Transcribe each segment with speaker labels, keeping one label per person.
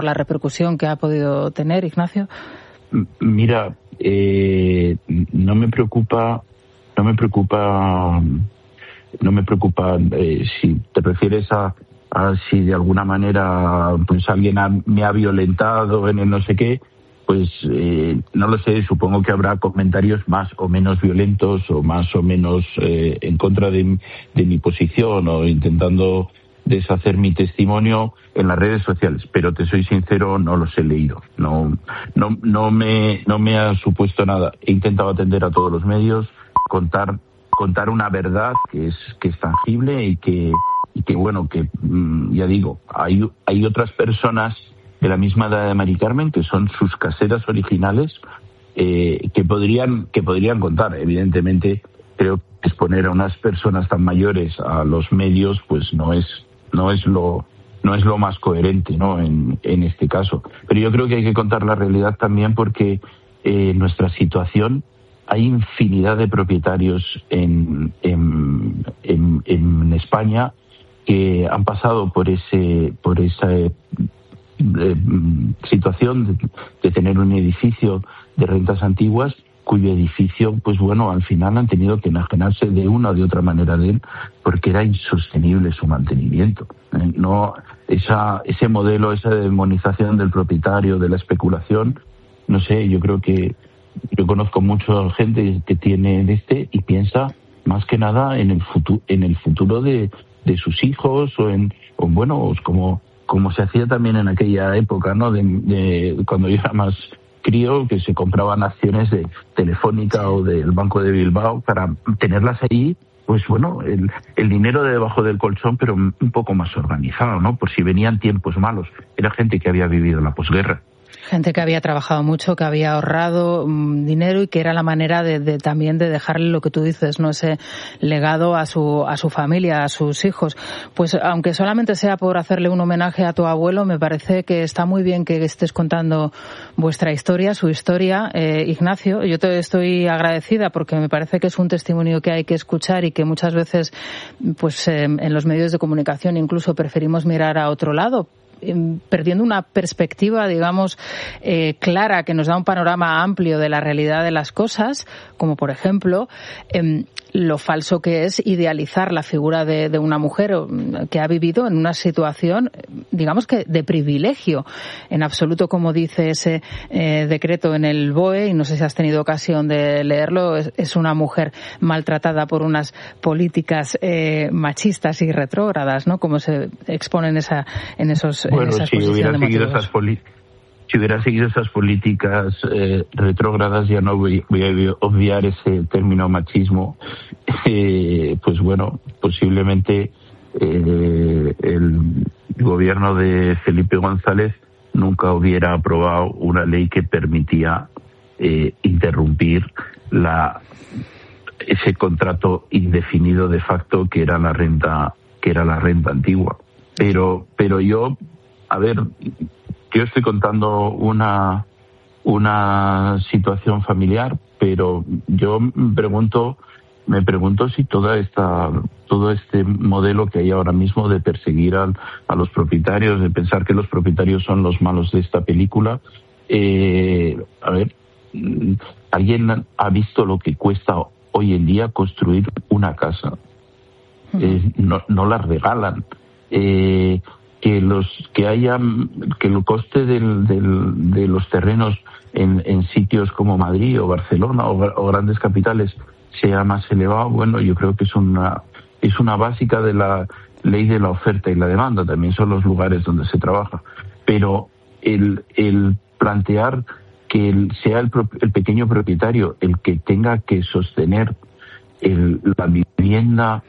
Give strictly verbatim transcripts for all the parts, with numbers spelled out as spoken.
Speaker 1: la repercusión que ha podido tener, Ignacio?
Speaker 2: Mira, eh, no me preocupa, no me preocupa, no me preocupa eh, si te refieres a, a si de alguna manera pues alguien ha, me ha violentado en el no sé qué. Pues eh, no lo sé, supongo que habrá comentarios más o menos violentos o más o menos eh, en contra de, de mi posición o intentando deshacer mi testimonio en las redes sociales, pero te soy sincero, no los he leído, no no no me no me ha supuesto nada. He intentado atender a todos los medios, contar contar una verdad que es que es tangible y que y que bueno que ya digo, hay hay otras personas de la misma edad de Mari Carmen, que son sus caseras originales, eh, que podrían que podrían contar. Evidentemente, creo que exponer a unas personas tan mayores a los medios, pues no es no es lo no es lo más coherente, ¿no? En, en este caso. Pero yo creo que hay que contar la realidad también, porque eh, nuestra situación, hay infinidad de propietarios en en, en en España que han pasado por ese por esa Eh, situación de, de tener un edificio de rentas antiguas cuyo edificio, pues bueno, al final han tenido que enajenarse de una o de otra manera de él porque era insostenible su mantenimiento. Eh, no esa ese modelo, esa demonización del propietario, de la especulación, no sé, yo creo que yo conozco mucha gente que tiene este y piensa más que nada en el futuro en el futuro de, de sus hijos o en o bueno, como como se hacía también en aquella época, ¿no? De, de cuando yo era más crío, que se compraban acciones de Telefónica o del Banco de Bilbao para tenerlas ahí, pues bueno, el, el dinero de debajo del colchón, pero un poco más organizado, ¿no? Por si venían tiempos malos. Era gente que había vivido la posguerra.
Speaker 1: Gente que había trabajado mucho, que había ahorrado mmm, dinero y que era la manera de, de también de dejarle lo que tú dices, no, ese legado a su a su familia, a sus hijos. Pues aunque solamente sea por hacerle un homenaje a tu abuelo, me parece que está muy bien que estés contando vuestra historia, su historia. Eh, Ignacio, yo te estoy agradecida porque me parece que es un testimonio que hay que escuchar y que muchas veces, pues eh, en los medios de comunicación incluso preferimos mirar a otro lado, perdiendo una perspectiva, digamos, eh, clara, que nos da un panorama amplio de la realidad de las cosas, como por ejemplo eh, lo falso que es idealizar la figura de, de una mujer que ha vivido en una situación, digamos que de privilegio. En absoluto, como dice ese eh, decreto en el B O E, y no sé si has tenido ocasión de leerlo, es, es una mujer maltratada por unas políticas eh, machistas y retrógradas, ¿no? Como se expone en, esa, en esos
Speaker 2: Bueno,
Speaker 1: en esa
Speaker 2: si hubiera seguido esas políticas, si hubiera seguido esas políticas eh, retrógradas, ya no voy, voy a obviar ese término machismo, eh, pues bueno, posiblemente eh, el gobierno de Felipe González nunca hubiera aprobado una ley que permitía eh, interrumpir la ese contrato indefinido de facto que era la renta que era la renta antigua. Pero pero yo A ver, yo estoy contando una una situación familiar, pero yo me pregunto, me pregunto si toda esta todo este modelo que hay ahora mismo de perseguir a, a los propietarios, de pensar que los propietarios son los malos de esta película, eh, a ver, ¿alguien ha visto lo que cuesta hoy en día construir una casa? Eh, no, no las regalan. Eh, que los que haya que el coste del, del, de los terrenos en, en sitios como Madrid o Barcelona o, o grandes capitales sea más elevado, bueno, yo creo que es una es una básica de la ley de la oferta y la demanda. También son los lugares donde se trabaja, pero el el plantear que el, sea el, el pequeño propietario el que tenga que sostener el, la vivienda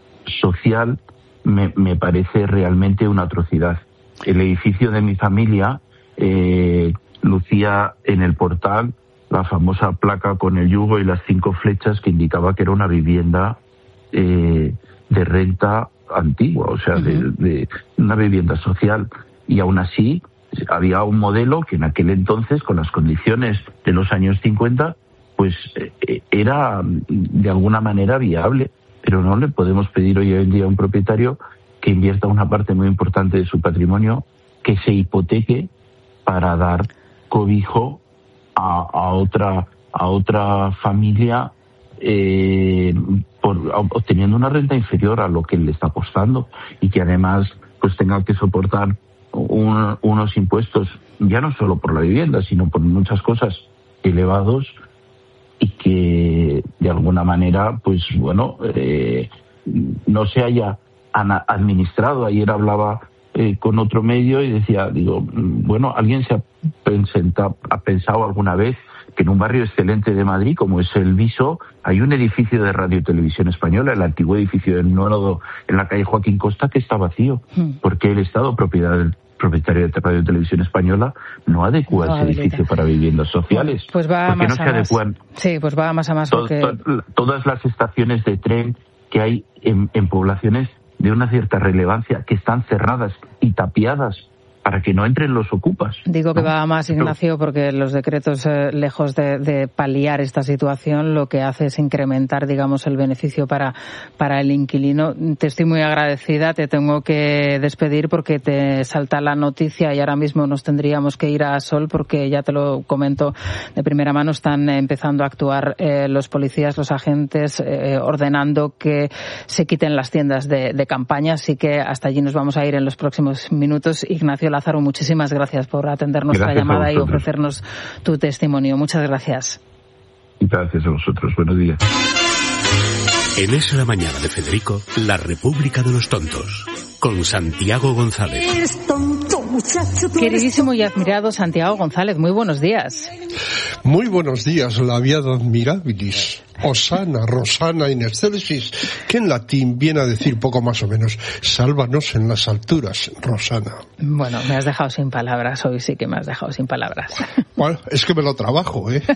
Speaker 2: social Me, me parece realmente una atrocidad. El edificio de mi familia eh, lucía en el portal la famosa placa con el yugo y las cinco flechas que indicaba que era una vivienda eh, de renta antigua, o sea, uh-huh. de, de una vivienda social. Y aún así había un modelo que en aquel entonces, con las condiciones de los años cincuenta, pues eh, era de alguna manera viable. Pero no le podemos pedir hoy en día a un propietario que invierta una parte muy importante de su patrimonio, que se hipoteque para dar cobijo a, a otra a otra familia eh, por, obteniendo una renta inferior a lo que le está costando, y que además pues tenga que soportar un, unos impuestos ya no solo por la vivienda sino por muchas cosas elevados, y que de alguna manera pues bueno eh, no se haya administrado. Ayer hablaba eh, con otro medio y decía, digo, bueno, ¿alguien se ha pensado, ha pensado alguna vez que en un barrio excelente de Madrid, como es el Viso, hay un edificio de Radio y Televisión Española, el antiguo edificio del Nónodo en la calle Joaquín Costa, que está vacío, porque el Estado, propiedad del propietario de Radio y Televisión Española, no adecua no ese habilita. edificio para viviendas sociales?
Speaker 1: Pues, pues va más
Speaker 2: no
Speaker 1: a más. Adecuan sí, pues va más a más.
Speaker 2: To
Speaker 1: porque...
Speaker 2: to todas las estaciones de tren que hay en, en poblaciones de una cierta relevancia, que están cerradas y tapiadas para que no entren los ocupas.
Speaker 1: Digo que va más, Ignacio, porque los decretos, eh, lejos de, de paliar esta situación, lo que hace es incrementar, digamos, el beneficio para, para el inquilino. Te estoy muy agradecida, te tengo que despedir porque te salta la noticia y ahora mismo nos tendríamos que ir a Sol, porque ya te lo comento de primera mano, están empezando a actuar eh, los policías, los agentes, eh, ordenando que se quiten las tiendas de, de campaña, así que hasta allí nos vamos a ir en los próximos minutos. Ignacio Lázaro, muchísimas gracias por atender nuestra gracias llamada y ofrecernos tu testimonio. Muchas gracias.
Speaker 2: Gracias a vosotros. Buenos días.
Speaker 3: En Es la Mañana de Federico, La República de los Tontos, con Santiago González.
Speaker 1: Queridísimo y admirado Santiago González, muy buenos días.
Speaker 4: Muy buenos días, la via admirabilis. Osana, Rosana in excelsis, que en latín viene a decir poco más o menos, sálvanos en las alturas, Rosana.
Speaker 1: Bueno, me has dejado sin palabras, hoy sí que me has dejado sin palabras.
Speaker 4: Bueno, es que me lo trabajo, ¿eh?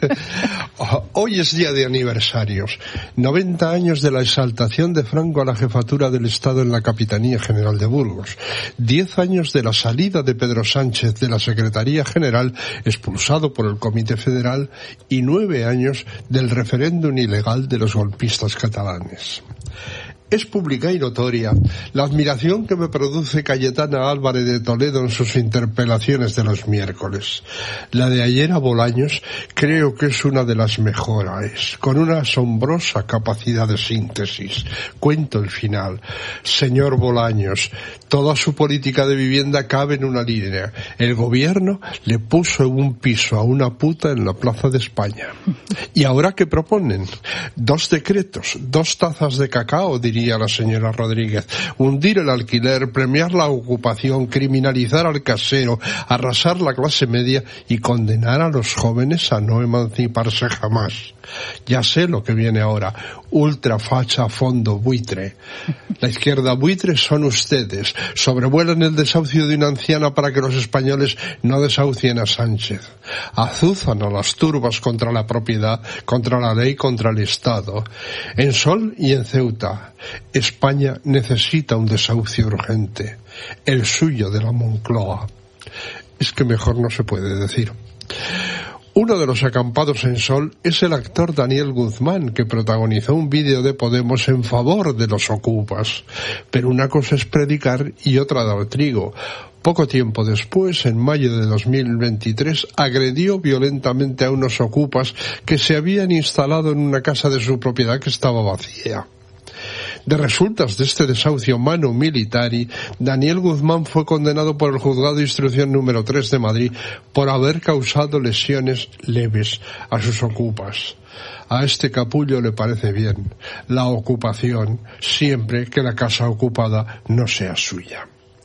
Speaker 4: Hoy es día de aniversarios. noventa años de la exaltación de Franco a la jefatura del Estado en la Capitanía General de Burgos. diez años de la salida de Pedro Sánchez de la Secretaría General, expulsado por el Comité Federal, y nueve años del referéndum ilegal de los golpistas catalanes. Es pública y notoria la admiración que me produce Cayetana Álvarez de Toledo en sus interpelaciones de los miércoles. La de ayer a Bolaños creo que es una de las mejores, con una asombrosa capacidad de síntesis. Cuento el final. Señor Bolaños, toda su política de vivienda cabe en una línea. El gobierno le puso un piso a una puta en la Plaza de España. ¿Y ahora qué proponen? Dos decretos, dos tazas de cacao, diría a la señora Rodríguez, hundir el alquiler, premiar la ocupación, criminalizar al casero, arrasar la clase media y condenar a los jóvenes a no emanciparse jamás. Ya sé lo que viene ahora, ultrafacha fondo buitre. La izquierda buitre son ustedes, sobrevuelan el desahucio de una anciana para que los españoles no desahucien a Sánchez. Azuzan a las turbas contra la propiedad, contra la ley, contra el Estado. En Sol y en Ceuta, España necesita un desahucio urgente, el suyo de la Moncloa. Es que mejor no se puede decir. Uno de los acampados en Sol es el actor Daniel Guzmán, que protagonizó un vídeo de Podemos en favor de los ocupas. Pero una cosa es predicar y otra dar trigo. Poco tiempo después, en mayo de dos mil veintitrés, agredió violentamente a unos ocupas que se habían instalado en una casa de su propiedad que estaba vacía. De resultas de este desahucio manu militari, Daniel Guzmán fue condenado por el Juzgado de Instrucción número tres de Madrid por haber causado lesiones leves a sus ocupas. A este capullo le parece bien la ocupación, siempre que la casa ocupada no sea suya.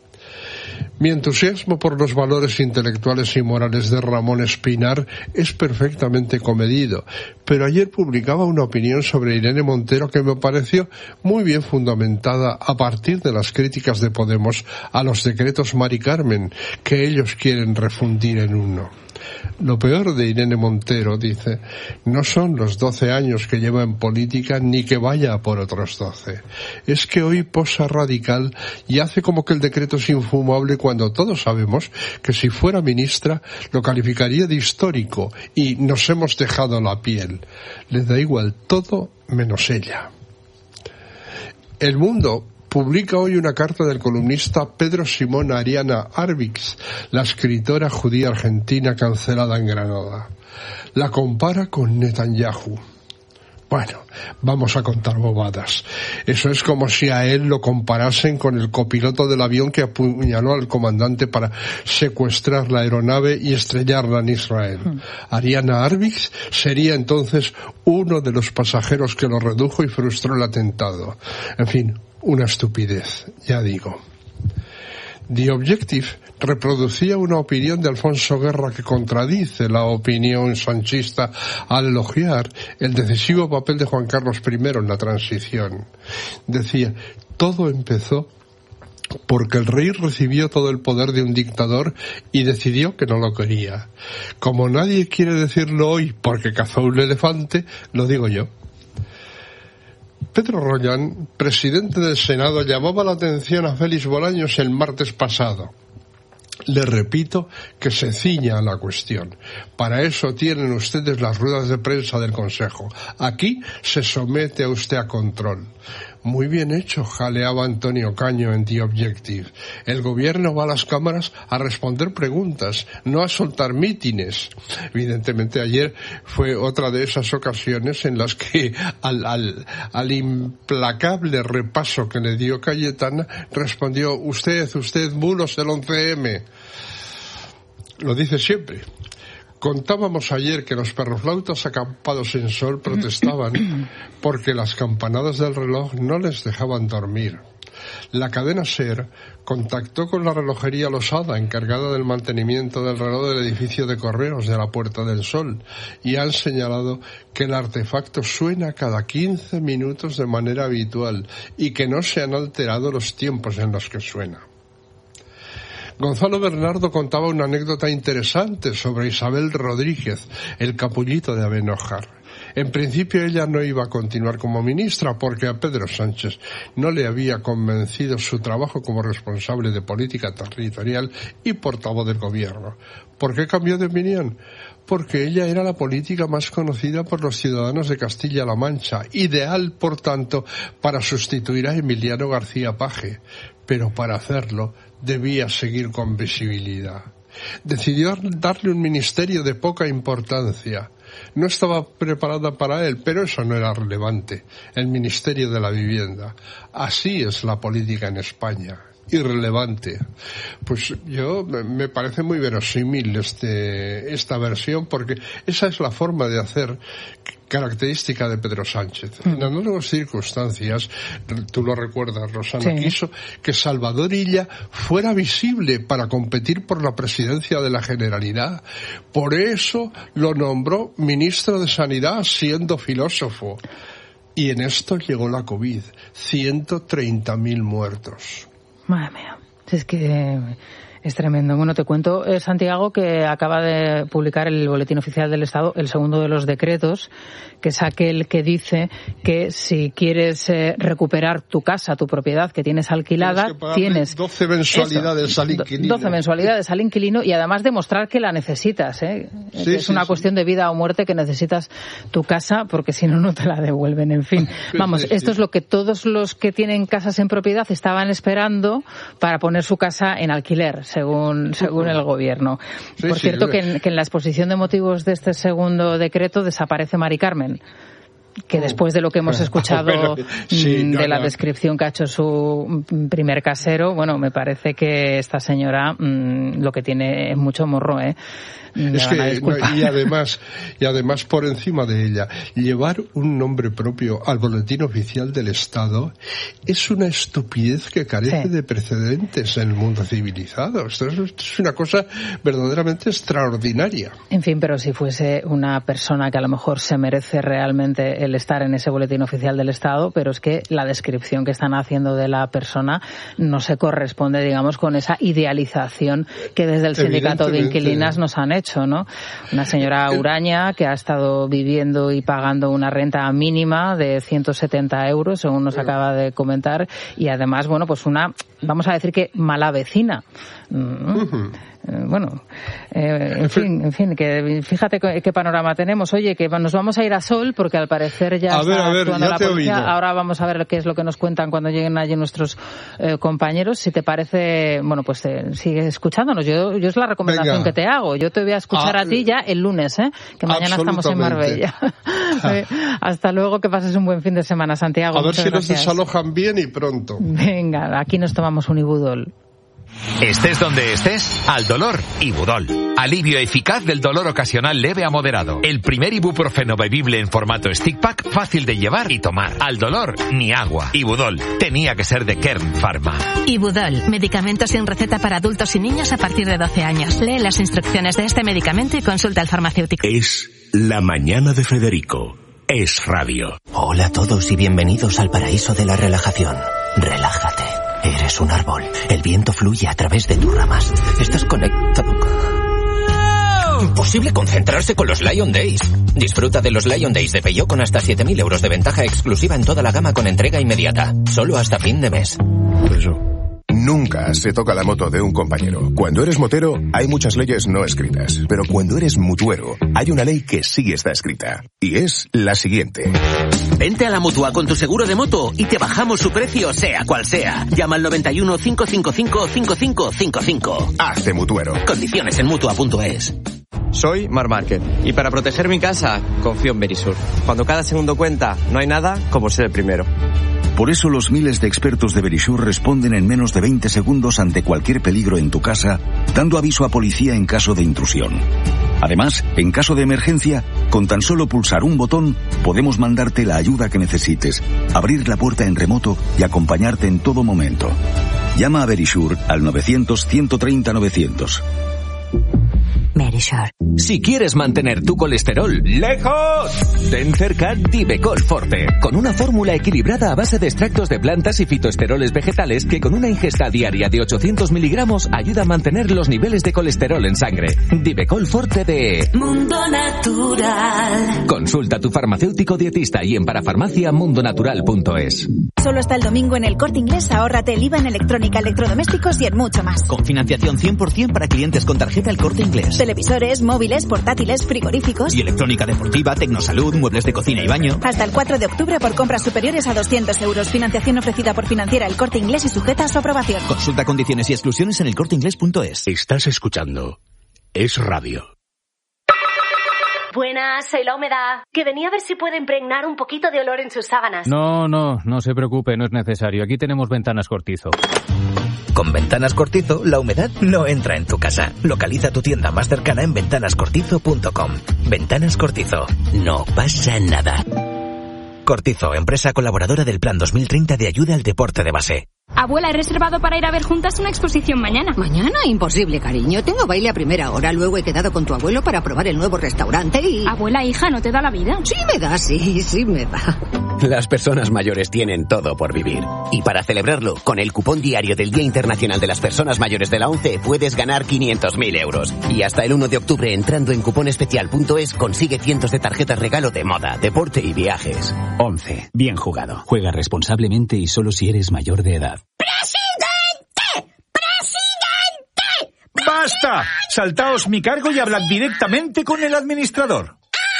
Speaker 4: Mi entusiasmo por los valores intelectuales y morales de Ramón Espinar es perfectamente comedido, pero ayer publicaba una opinión sobre Irene Montero que me pareció muy bien fundamentada a partir de las críticas de Podemos a los decretos Mari Carmen, que ellos quieren refundir en uno. Lo peor de Irene Montero, dice, no son los doce años que lleva en política ni que vaya a por otros doce. Es que hoy posa radical y hace como que el decreto es infumable cuando todos sabemos que si fuera ministra lo calificaría de histórico y nos hemos dejado la piel. Le da igual todo menos ella. El Mundo publica hoy una carta del columnista Pedro Simón a Ariana Arbix, la escritora judía argentina cancelada en Granada. La compara con Netanyahu. Bueno, vamos a contar bobadas. Eso es como si a él lo comparasen con el copiloto del avión que apuñaló al comandante para secuestrar la aeronave y estrellarla en Israel. Hmm. Ariana Arbix sería entonces uno de los pasajeros que lo redujo y frustró el atentado. En fin, una estupidez, ya digo. The Objective reproducía una opinión de Alfonso Guerra que contradice la opinión sanchista al elogiar el decisivo papel de Juan Carlos primero en la transición. Decía, todo empezó porque el rey recibió todo el poder de un dictador y decidió que no lo quería. Como nadie quiere decirlo hoy porque cazó un elefante, lo digo yo. Pedro Rollán, presidente del Senado, llamaba la atención a Félix Bolaños el martes pasado. Le repito que se ciña a la cuestión. Para eso tienen ustedes las ruedas de prensa del Consejo. Aquí se somete a usted a control. Muy bien hecho, jaleaba Antonio Caño en The Objective. El gobierno va a las cámaras a responder preguntas, no a soltar mítines. Evidentemente ayer fue otra de esas ocasiones en las que al, al, al implacable repaso que le dio Cayetana respondió, usted, usted, bulos del once eme. Lo dice siempre. Contábamos ayer que los perroflautas acampados en sol protestaban porque las campanadas del reloj no les dejaban dormir. La cadena SER contactó con la relojería Losada, encargada del mantenimiento del reloj del edificio de correos de la Puerta del Sol, y han señalado que el artefacto suena cada quince minutos de manera habitual y que no se han alterado los tiempos en los que suena. Gonzalo Bernardo contaba una anécdota interesante sobre Isabel Rodríguez, el capullito de Abenójar. En principio ella no iba a continuar como ministra porque a Pedro Sánchez no le había convencido su trabajo como responsable de política territorial y portavoz del gobierno. ¿Por qué cambió de opinión? Porque ella era la política más conocida por los ciudadanos de Castilla-La Mancha, ideal, por tanto, para sustituir a Emiliano García Paje. Pero para hacerlo debía seguir con visibilidad. Decidió darle un ministerio de poca importancia. No estaba preparada para él, pero eso no era relevante. El Ministerio de la Vivienda. Así es la política en España. Irrelevante. Pues yo me parece muy verosímil este, esta versión, porque esa es la forma de hacer característica de Pedro Sánchez. En análogas circunstancias, tú lo recuerdas, Rosana, sí. Quiso que Salvador Illa fuera visible para competir por la presidencia de la Generalidad. Por eso lo nombró ministro de Sanidad siendo filósofo. Y en esto llegó la COVID. ciento treinta mil muertos.
Speaker 1: Madre mía, es que es tremendo. Bueno, te cuento, eh, Santiago, que acaba de publicar el Boletín Oficial del Estado, el segundo de los decretos, que es aquel que dice que si quieres eh, recuperar tu casa, tu propiedad que tienes alquilada, tienes, tienes
Speaker 4: doce mensualidades eso, al inquilino.
Speaker 1: doce mensualidades al inquilino y además demostrar que la necesitas, ¿eh? Sí, que es sí, una sí. cuestión de vida o muerte, que necesitas tu casa porque si no, no te la devuelven. En fin, vamos, sí, sí. esto es lo que todos los que tienen casas en propiedad estaban esperando para poner su casa en alquiler, según según el gobierno. Sí, Por sí, cierto, sí. Que, en, que en la exposición de motivos de este segundo decreto desaparece Mari Carmen, que después de lo que hemos escuchado bueno, sí, no, de la no. descripción que ha hecho su primer casero, bueno, me parece que esta señora mmm, lo que tiene es mucho morro, ¿eh? Me
Speaker 4: es que, no, y además, y además por encima de ella, llevar un nombre propio al Boletín Oficial del Estado es una estupidez que carece sí. de precedentes en el mundo civilizado. Esto es, esto es una cosa verdaderamente extraordinaria.
Speaker 1: En fin, pero si fuese una persona que a lo mejor se merece realmente el estar en ese Boletín Oficial del Estado, pero es que la descripción que están haciendo de la persona no se corresponde, digamos, con esa idealización que desde el Sindicato de Inquilinas nos han hecho. ¿No? Una señora huraña que ha estado viviendo y pagando una renta mínima de ciento setenta euros, según nos acaba de comentar, y además, bueno, pues una, vamos a decir que mala vecina. Uh-huh. bueno, eh, en fin, en fin, que fíjate qué, qué panorama tenemos. Oye, que nos vamos a ir a Sol porque al parecer ya
Speaker 4: a
Speaker 1: está
Speaker 4: ver, a ver,
Speaker 1: actuando
Speaker 4: ya
Speaker 1: la
Speaker 4: te
Speaker 1: policía.
Speaker 4: oído.
Speaker 1: Ahora vamos a ver qué es lo que nos cuentan cuando lleguen allí nuestros eh, compañeros. Si te parece, bueno, pues eh, sigue escuchándonos. Yo, yo es la recomendación
Speaker 4: Venga.
Speaker 1: que te hago. Yo te voy a escuchar
Speaker 4: ah,
Speaker 1: a ti ya el lunes, ¿eh? Que mañana estamos en Marbella. eh, hasta luego, que pases un buen fin de semana, Santiago.
Speaker 4: A ver
Speaker 1: Muchas
Speaker 4: si nos
Speaker 1: gracias.
Speaker 4: desalojan bien y pronto.
Speaker 1: Venga, aquí nos tomamos un Ibudol.
Speaker 5: Estés donde estés, al dolor, Ibudol. Alivio eficaz del dolor ocasional leve a moderado. El primer ibuprofeno bebible en formato stick pack, fácil de llevar y tomar. Al dolor, ni agua. Ibudol. Tenía que ser de Kern Pharma.
Speaker 6: Ibudol, medicamento sin receta para adultos y niños a partir de doce años. Lee las instrucciones de este medicamento y consulta al farmacéutico.
Speaker 3: Es La Mañana de Federico. Es radio.
Speaker 7: Hola a todos y bienvenidos al paraíso de la relajación. Relájate. Eres un árbol. El viento fluye a través de tus ramas. Estás conectado. Imposible concentrarse con los Lion Days. Disfruta de los Lion Days de Peugeot con hasta siete mil euros de ventaja exclusiva en toda la gama con entrega inmediata. Solo hasta fin de mes.
Speaker 8: Eso. Nunca se toca la moto de un compañero. Cuando eres motero, hay muchas leyes no escritas. Pero cuando eres mutuero, hay una ley que sí está escrita. Y es la siguiente.
Speaker 9: Vente a la Mutua con tu seguro de moto y te bajamos su precio sea cual sea. Llama al noventa y uno, cinco cinco cinco, cinco cinco cinco cinco.
Speaker 8: Hazte mutuero.
Speaker 9: Condiciones en mutua punto es.
Speaker 10: Soy Mar Márquez y para proteger mi casa confío en Verisur. Cuando cada segundo cuenta, no hay nada como ser el primero.
Speaker 11: Por eso los miles de expertos de Verisur responden en menos de veinte segundos ante cualquier peligro en tu casa, dando aviso a policía en caso de intrusión. Además, en caso de emergencia, con tan solo pulsar un botón, podemos mandarte la ayuda que necesites, abrir la puerta en remoto y acompañarte en todo momento. Llama a Verisur al novecientos, ciento treinta, novecientos.
Speaker 9: Verisur. Si quieres mantener tu colesterol lejos, ten cerca Divecol Forte, con una fórmula equilibrada a base de extractos de plantas y fitoesteroles vegetales que con una ingesta diaria de ochocientos miligramos ayuda a mantener los niveles de colesterol en sangre. Divecol Forte de
Speaker 12: Mundo Natural.
Speaker 9: Consulta a tu farmacéutico dietista y en parafarmacia mundo natural punto es.
Speaker 13: Solo hasta el domingo en El Corte Inglés ahórrate el I V A en electrónica, electrodomésticos y en mucho más.
Speaker 14: Con financiación cien por ciento para clientes con tarjeta El Corte Inglés.
Speaker 13: Televisores, móviles, portátiles, frigoríficos.
Speaker 14: Y electrónica deportiva, tecnosalud, muebles de cocina y baño.
Speaker 13: Hasta el cuatro de octubre por compras superiores a doscientos euros. Financiación ofrecida por Financiera El Corte Inglés y sujeta a su aprobación.
Speaker 14: Consulta condiciones y exclusiones en el corte inglés punto es.
Speaker 3: Estás escuchando Es Radio.
Speaker 15: Buenas, soy la humedad. Que venía a ver si puede impregnar un poquito de olor en sus sábanas.
Speaker 16: No, no, no se preocupe, no es necesario. Aquí tenemos Ventanas Cortizo.
Speaker 7: Con Ventanas Cortizo, la humedad no entra en tu casa. Localiza tu tienda más cercana en ventanas cortizo punto com. Ventanas Cortizo. No pasa nada. Cortizo, empresa colaboradora del Plan dos mil treinta de ayuda al deporte de base.
Speaker 17: Abuela, he reservado para ir a ver juntas una exposición mañana.
Speaker 18: ¿Mañana? Imposible, cariño. Tengo baile a primera hora. Luego he quedado con tu abuelo para probar el nuevo restaurante y...
Speaker 17: Abuela, hija, ¿no te da la vida?
Speaker 18: Sí me da, sí, sí me da.
Speaker 19: Las personas mayores tienen todo por vivir. Y para celebrarlo, con el cupón diario del Día Internacional de las Personas Mayores de la ONCE puedes ganar quinientos mil euros. Y hasta el uno de octubre, entrando en cuponespecial punto es, consigue cientos de tarjetas regalo de moda, deporte y viajes.
Speaker 20: ONCE. Bien jugado. Juega responsablemente y solo si eres mayor de edad.
Speaker 12: ¡Presidente! ¡Presidente!
Speaker 21: ¡Basta! Saltaos mi cargo y hablad directamente con el administrador.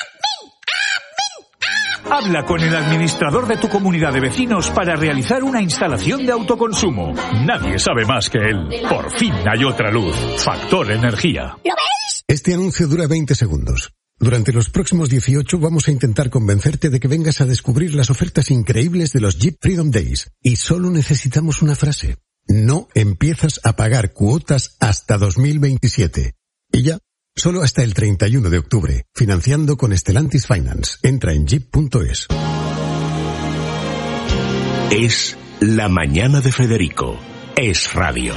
Speaker 21: Habla con el administrador de tu comunidad de vecinos para realizar una instalación de autoconsumo. Nadie sabe más que él. Por fin hay otra luz. Factor Energía.
Speaker 12: ¿Lo veis?
Speaker 22: Este anuncio dura veinte segundos. Durante los próximos dieciocho vamos a intentar convencerte de que vengas a descubrir las ofertas increíbles de los Jeep Freedom Days. Y solo necesitamos una frase. No empiezas a pagar cuotas hasta dos mil veintisiete. Y ya. Solo hasta el treinta y uno de octubre, financiando con Stellantis Finance. Entra en jeep punto es.
Speaker 3: Es La Mañana de Federico. Es Radio.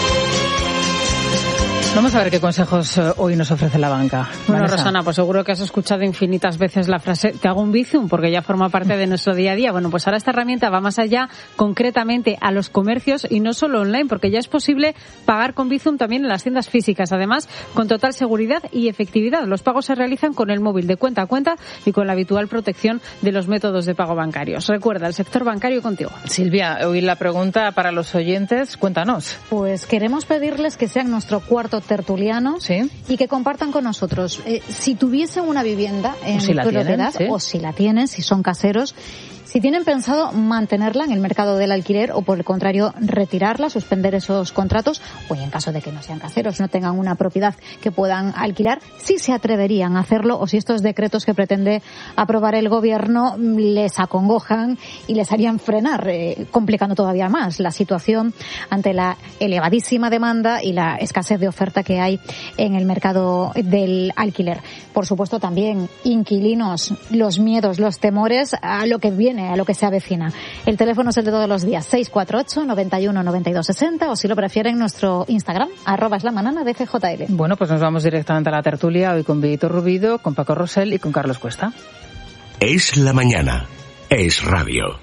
Speaker 1: Vamos a ver qué consejos hoy nos ofrece la banca.
Speaker 23: Bueno,
Speaker 1: Vanessa.
Speaker 23: Rosana, pues seguro que has escuchado infinitas veces la frase te hago un bizum, porque ya forma parte de nuestro día a día. Bueno, pues ahora esta herramienta va más allá, concretamente a los comercios y no solo online, porque ya es posible pagar con bizum también en las tiendas físicas. Además, con total seguridad y efectividad. Los pagos se realizan con el móvil de cuenta a cuenta y con la habitual protección de los métodos de pago bancarios. Recuerda, el sector bancario contigo.
Speaker 1: Silvia, hoy la pregunta para los oyentes, cuéntanos.
Speaker 24: Pues queremos pedirles que sean nuestro cuarto
Speaker 23: tertulianos
Speaker 1: ¿Sí?
Speaker 23: y que compartan con nosotros. Eh, si tuviesen una vivienda en
Speaker 1: si la
Speaker 23: propiedad,
Speaker 1: tienen, ¿sí?
Speaker 23: o si la tienen, si son caseros, si tienen pensado mantenerla en el mercado del alquiler o, por el contrario, retirarla, suspender esos contratos, o en caso de que no sean caseros, no tengan una propiedad que puedan alquilar, si se atreverían a hacerlo o si estos decretos que pretende aprobar el gobierno les acongojan y les harían frenar, eh, complicando todavía más la situación ante la elevadísima demanda y la escasez de oferta que hay en el mercado del alquiler. Por supuesto, también inquilinos, los miedos, los temores a lo que viene, a lo que se avecina. El teléfono es el de todos los días, seis cuatro ocho, noventa y uno, noventa y dos, sesenta, o si lo prefieren, nuestro Instagram, arroba es la manana de F J L.
Speaker 1: Bueno, pues nos vamos directamente a la tertulia, hoy con Víctor Rubido, con Paco Rosell y con Carlos Cuesta.
Speaker 3: Es la mañana. Es radio.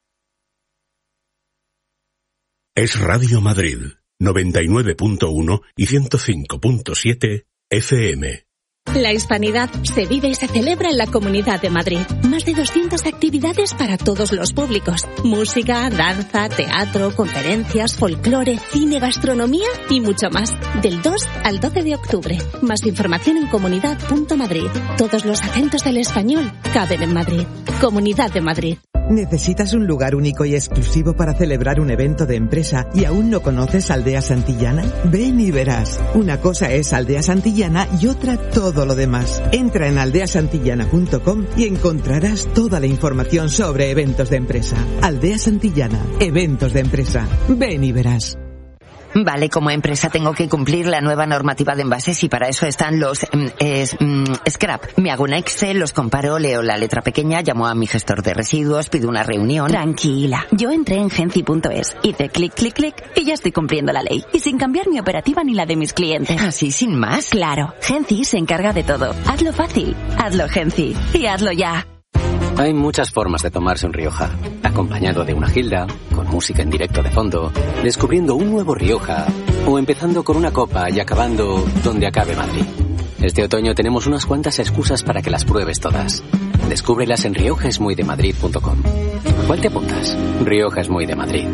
Speaker 3: Es Radio Madrid, noventa y nueve punto uno y ciento cinco punto siete F M.
Speaker 2: La hispanidad se vive y se celebra en la Comunidad de Madrid. Más de doscientas actividades para todos los públicos. Música, danza, teatro, conferencias, folclore, cine, gastronomía y mucho más. Del dos al doce de octubre. Más información en comunidad punto madrid. Todos los acentos del español caben en Madrid. Comunidad de Madrid.
Speaker 4: ¿Necesitas un lugar único y exclusivo para celebrar un evento de empresa y aún no conoces Aldea Santillana? Ven y verás. Una cosa es Aldea Santillana y otra todo lo demás. Entra en aldea santillana punto com y encontrarás toda la información sobre eventos de empresa. Aldea Santillana, eventos de empresa. Ven y verás.
Speaker 5: Vale, como empresa tengo que cumplir la nueva normativa de envases y para eso están los mm, es, mm, scrap. Me hago un Excel, los comparo, leo la letra pequeña, llamo a mi gestor de residuos, pido una reunión.
Speaker 24: Tranquila, yo entré en genci punto es, hice clic, clic, clic y ya estoy cumpliendo la ley. Y sin cambiar mi operativa ni la de mis clientes.
Speaker 5: ¿Así sin más?
Speaker 24: Claro, Genci se encarga de todo. Hazlo fácil, hazlo Genci y hazlo ya.
Speaker 25: Hay muchas formas de tomarse un Rioja, acompañado de una gilda, con música en directo de fondo, descubriendo un nuevo Rioja, o empezando con una copa y acabando donde acabe Madrid. Este otoño tenemos unas cuantas excusas para que las pruebes todas. Descúbrelas en rioja es muy de madrid punto com. ¿Cuál te apuntas? Rioja es muy de Madrid.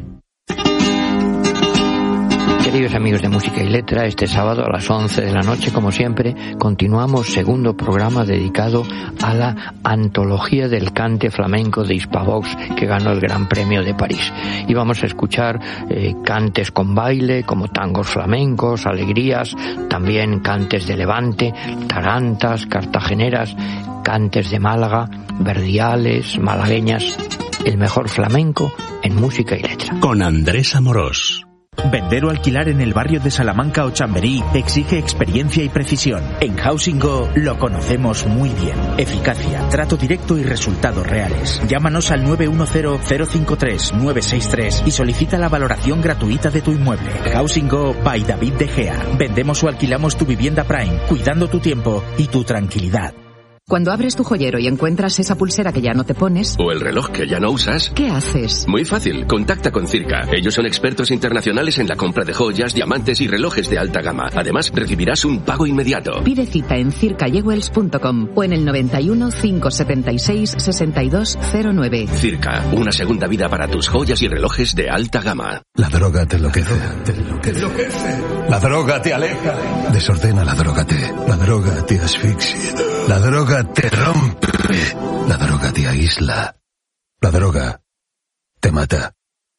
Speaker 26: Queridos amigos de Música y Letra, este sábado a las once de la noche, como siempre, continuamos segundo programa dedicado a la antología del cante flamenco de Hispavox que ganó el Gran Premio de París. Y vamos a escuchar eh, cantes con baile, como tangos flamencos, alegrías, también cantes de Levante, tarantas, cartageneras, cantes de Málaga, verdiales, malagueñas, el mejor flamenco en Música y Letra.
Speaker 3: Con Andrés Amorós.
Speaker 27: Vender o alquilar en el barrio de Salamanca o Chamberí exige experiencia y precisión. En Housing Go lo conocemos muy bien. Eficacia, trato directo y resultados reales. Llámanos al nueve uno cero, cero cinco tres, nueve seis tres y solicita la valoración gratuita de tu inmueble. Housing Go by David De Gea. Vendemos o alquilamos tu vivienda Prime, cuidando tu tiempo y tu tranquilidad.
Speaker 28: Cuando abres tu joyero y encuentras esa pulsera que ya no te pones...
Speaker 29: o el reloj que ya no usas...
Speaker 28: ¿qué haces?
Speaker 29: Muy fácil, contacta con Circa. Ellos son expertos internacionales en la compra de joyas, diamantes y relojes de alta gama. Además, recibirás un pago inmediato.
Speaker 28: Pide cita en circa jewels punto com o en el noventa y uno, quinientos setenta y seis, sesenta y dos cero nueve.
Speaker 29: Circa, una segunda vida para tus joyas y relojes de alta gama.
Speaker 30: La droga te enloquece. Te enloquece. La droga te aleja. Desordena la droga te. La droga te asfixia. La droga te rompe. La droga te aísla. La droga te mata.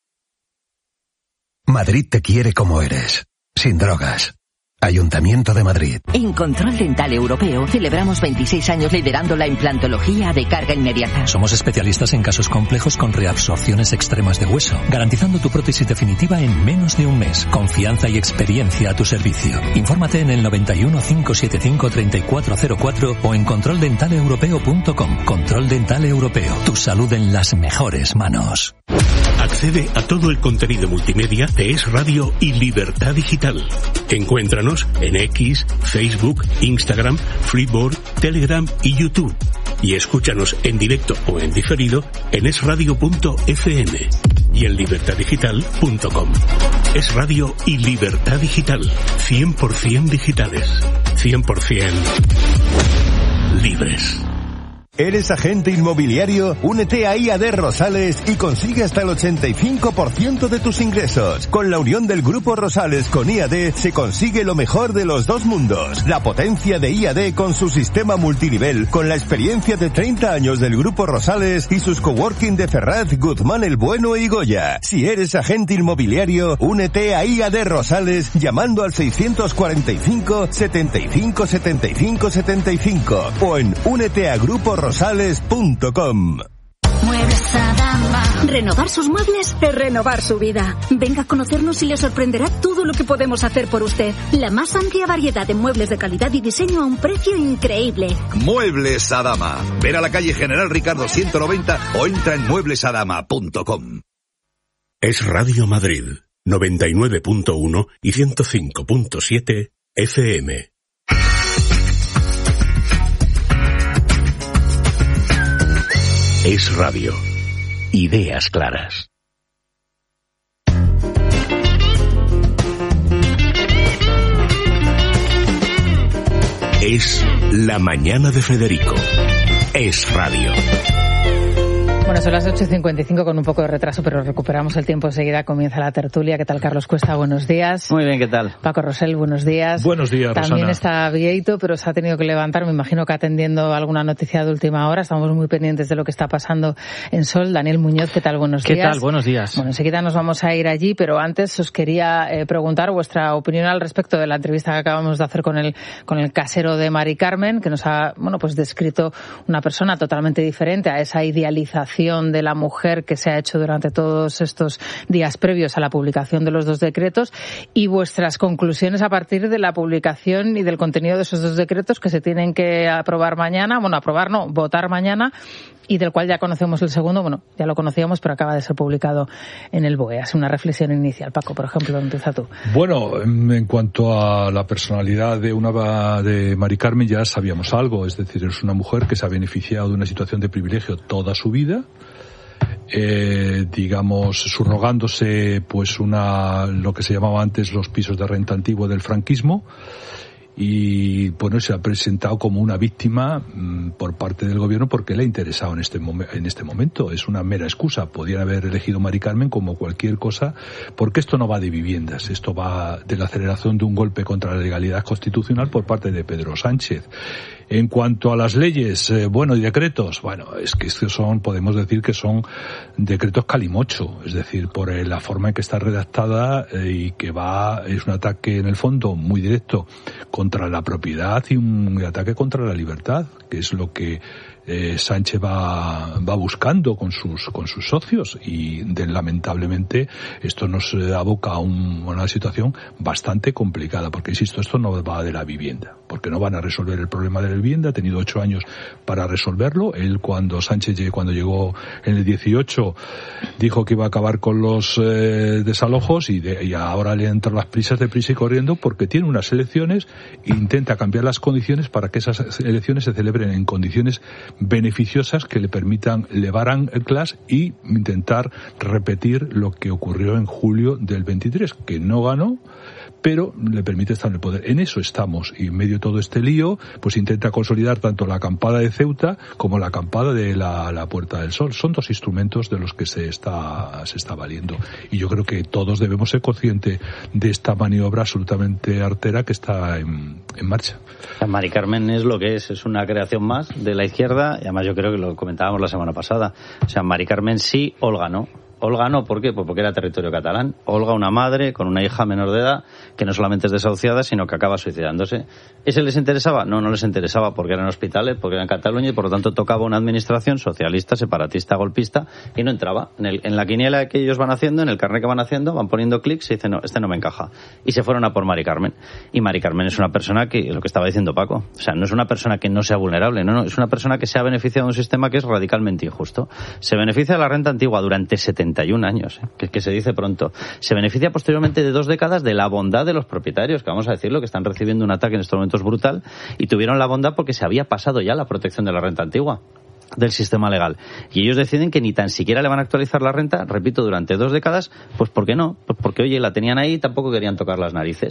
Speaker 30: Madrid te quiere como eres, sin drogas. Ayuntamiento de Madrid.
Speaker 24: En Control Dental Europeo celebramos veintiséis años liderando la implantología de carga inmediata.
Speaker 31: Somos especialistas en casos complejos con reabsorciones extremas de hueso, garantizando tu prótesis definitiva en menos de un mes. Confianza y experiencia a tu servicio. Infórmate en el noventa y uno, quinientos setenta y cinco, treinta y cuatro cero cuatro o en control dental europeo punto com. Control Dental Europeo. Tu salud en las mejores manos.
Speaker 3: Accede a todo el contenido multimedia de Es Radio y Libertad Digital. Encuéntranos en X, Facebook, Instagram, Freeboard, Telegram y YouTube. Y escúchanos en directo o en diferido en es radio punto efe eme y en libertad digital punto com. Es Radio y Libertad Digital. cien por ciento digitales. cien por ciento libres.
Speaker 6: ¿Eres agente inmobiliario? Únete a I A D Rosales y consigue hasta el ochenta y cinco por ciento de tus ingresos. Con la unión del Grupo Rosales con I A D se consigue lo mejor de los dos mundos. La potencia de I A D con su sistema multinivel, con la experiencia de treinta años del Grupo Rosales y sus coworking de Ferraz, Guzmán el Bueno y Goya. Si eres agente inmobiliario, únete a I A D Rosales llamando al seiscientos cuarenta y cinco, setenta y cinco, setenta y cinco, setenta y cinco o en únete a grupo rosales punto com.
Speaker 2: Muebles Adama. Renovar sus muebles es renovar su vida. Venga a conocernos y le sorprenderá todo lo que podemos hacer por usted. La más amplia variedad de muebles de calidad y diseño a un precio increíble.
Speaker 7: Muebles Adama. Ven a la calle General Ricardo ciento noventa o entra en muebles adama punto com.
Speaker 3: Es Radio Madrid, noventa y nueve punto uno y ciento cinco punto siete F M. Es Radio. Ideas claras. Es La Mañana de Federico. Es Radio.
Speaker 1: Bueno, son las ocho y cincuenta y cinco con un poco de retraso, pero recuperamos el tiempo enseguida. Comienza la tertulia. ¿Qué tal, Carlos Cuesta? Buenos días.
Speaker 8: Muy bien, ¿qué tal?
Speaker 1: Paco Rosell, buenos días.
Speaker 9: Buenos días,
Speaker 1: También
Speaker 9: Rosana.
Speaker 1: está Vieito, pero se ha tenido que levantar. Me imagino que atendiendo alguna noticia de última hora. Estamos muy pendientes de lo que está pasando en Sol. Daniel Muñoz, ¿qué tal? Buenos
Speaker 10: ¿Qué
Speaker 1: días.
Speaker 10: ¿Qué tal? Buenos días.
Speaker 1: Bueno, enseguida nos vamos a ir allí, pero antes os quería eh, preguntar vuestra opinión al respecto de la entrevista que acabamos de hacer con el, con el casero de Mari Carmen, que nos ha, bueno, pues descrito una persona totalmente diferente a esa idealización de la mujer que se ha hecho durante todos estos días previos a la publicación de los dos decretos, y vuestras conclusiones a partir de la publicación y del contenido de esos dos decretos que se tienen que aprobar mañana, bueno, aprobar no, votar mañana, y del cual ya conocemos el segundo, bueno, ya lo conocíamos, pero acaba de ser publicado en el B O E. Hace una reflexión inicial. Paco, por ejemplo, empieza tú.
Speaker 9: Bueno, en cuanto a la personalidad de una de Mari Carmen ya sabíamos algo, es decir, es una mujer que se ha beneficiado de una situación de privilegio toda su vida, eh, digamos, subrogándose pues una, lo que se llamaba antes los pisos de renta antigua del franquismo, y bueno, se ha presentado como una víctima mmm, por parte del gobierno porque le ha interesado en este, mom- en este momento. Es una mera excusa. Podían haber elegido Mari Carmen como cualquier cosa, porque esto no va de viviendas, esto va de la aceleración de un golpe contra la legalidad constitucional por parte de Pedro Sánchez. En cuanto a las leyes, eh, bueno, y decretos, bueno, es que estos son, podemos decir que son decretos calimocho, es decir, por eh, la forma en que está redactada eh, y que va, es un ataque en el fondo muy directo contra la propiedad y un ataque contra la libertad, que es lo que eh, Sánchez va, va buscando con sus, con sus socios, y de, lamentablemente esto nos aboca a un, una situación bastante complicada, porque insisto, esto no va de la vivienda, porque no van a resolver el problema de la vivienda. Ha tenido ocho años para resolverlo. Él, cuando Sánchez cuando llegó en el dieciocho, dijo que iba a acabar con los eh, desalojos, y, de, y ahora le entran las prisas de prisa y corriendo porque tiene unas elecciones e intenta cambiar las condiciones para que esas elecciones se celebren en condiciones beneficiosas que le permitan levar anclas y intentar repetir lo que ocurrió en julio del veintitrés, que no ganó, pero le permite estar en el poder. En eso estamos, y en medio de todo este lío, pues intenta consolidar tanto la acampada de Ceuta como la acampada de la, la Puerta del Sol. Son dos instrumentos de los que se está, se está valiendo. Y yo creo que todos debemos ser conscientes de esta maniobra absolutamente artera que está en, en marcha.
Speaker 8: Mari Carmen es lo que es, es una creación más de la izquierda, y además yo creo que lo comentábamos la semana pasada. O sea, Mari Carmen sí, Olga no. Olga no, ¿por qué? Pues porque era territorio catalán. Olga, una madre con una hija menor de edad que no solamente es desahuciada, sino que acaba suicidándose. ¿Ese les interesaba? No, no les interesaba, porque eran hospitales, porque eran Cataluña, y por lo tanto tocaba una administración socialista, separatista, golpista, y no entraba. En, el, en la quiniela que ellos van haciendo, en el carnet que van haciendo, van poniendo clics y dicen, no, este no me encaja. Y se fueron a por Mari Carmen. Y Mari Carmen es una persona que, lo que estaba diciendo Paco, o sea, no es una persona que no sea vulnerable, no, no, es una persona que se ha beneficiado de un sistema que es radicalmente injusto. Se beneficia de la renta antigua durante setenta y un años, ¿eh? que, que se dice pronto. Se beneficia posteriormente de dos décadas de la bondad de los propietarios, que vamos a decirlo, que están recibiendo un ataque en estos momentos brutal, y tuvieron la bondad porque se había pasado ya la protección de la renta antigua del sistema legal. Y ellos deciden que ni tan siquiera le van a actualizar la renta, repito, durante dos décadas, pues ¿por qué no? Pues porque, oye, la tenían ahí y tampoco querían tocar las narices.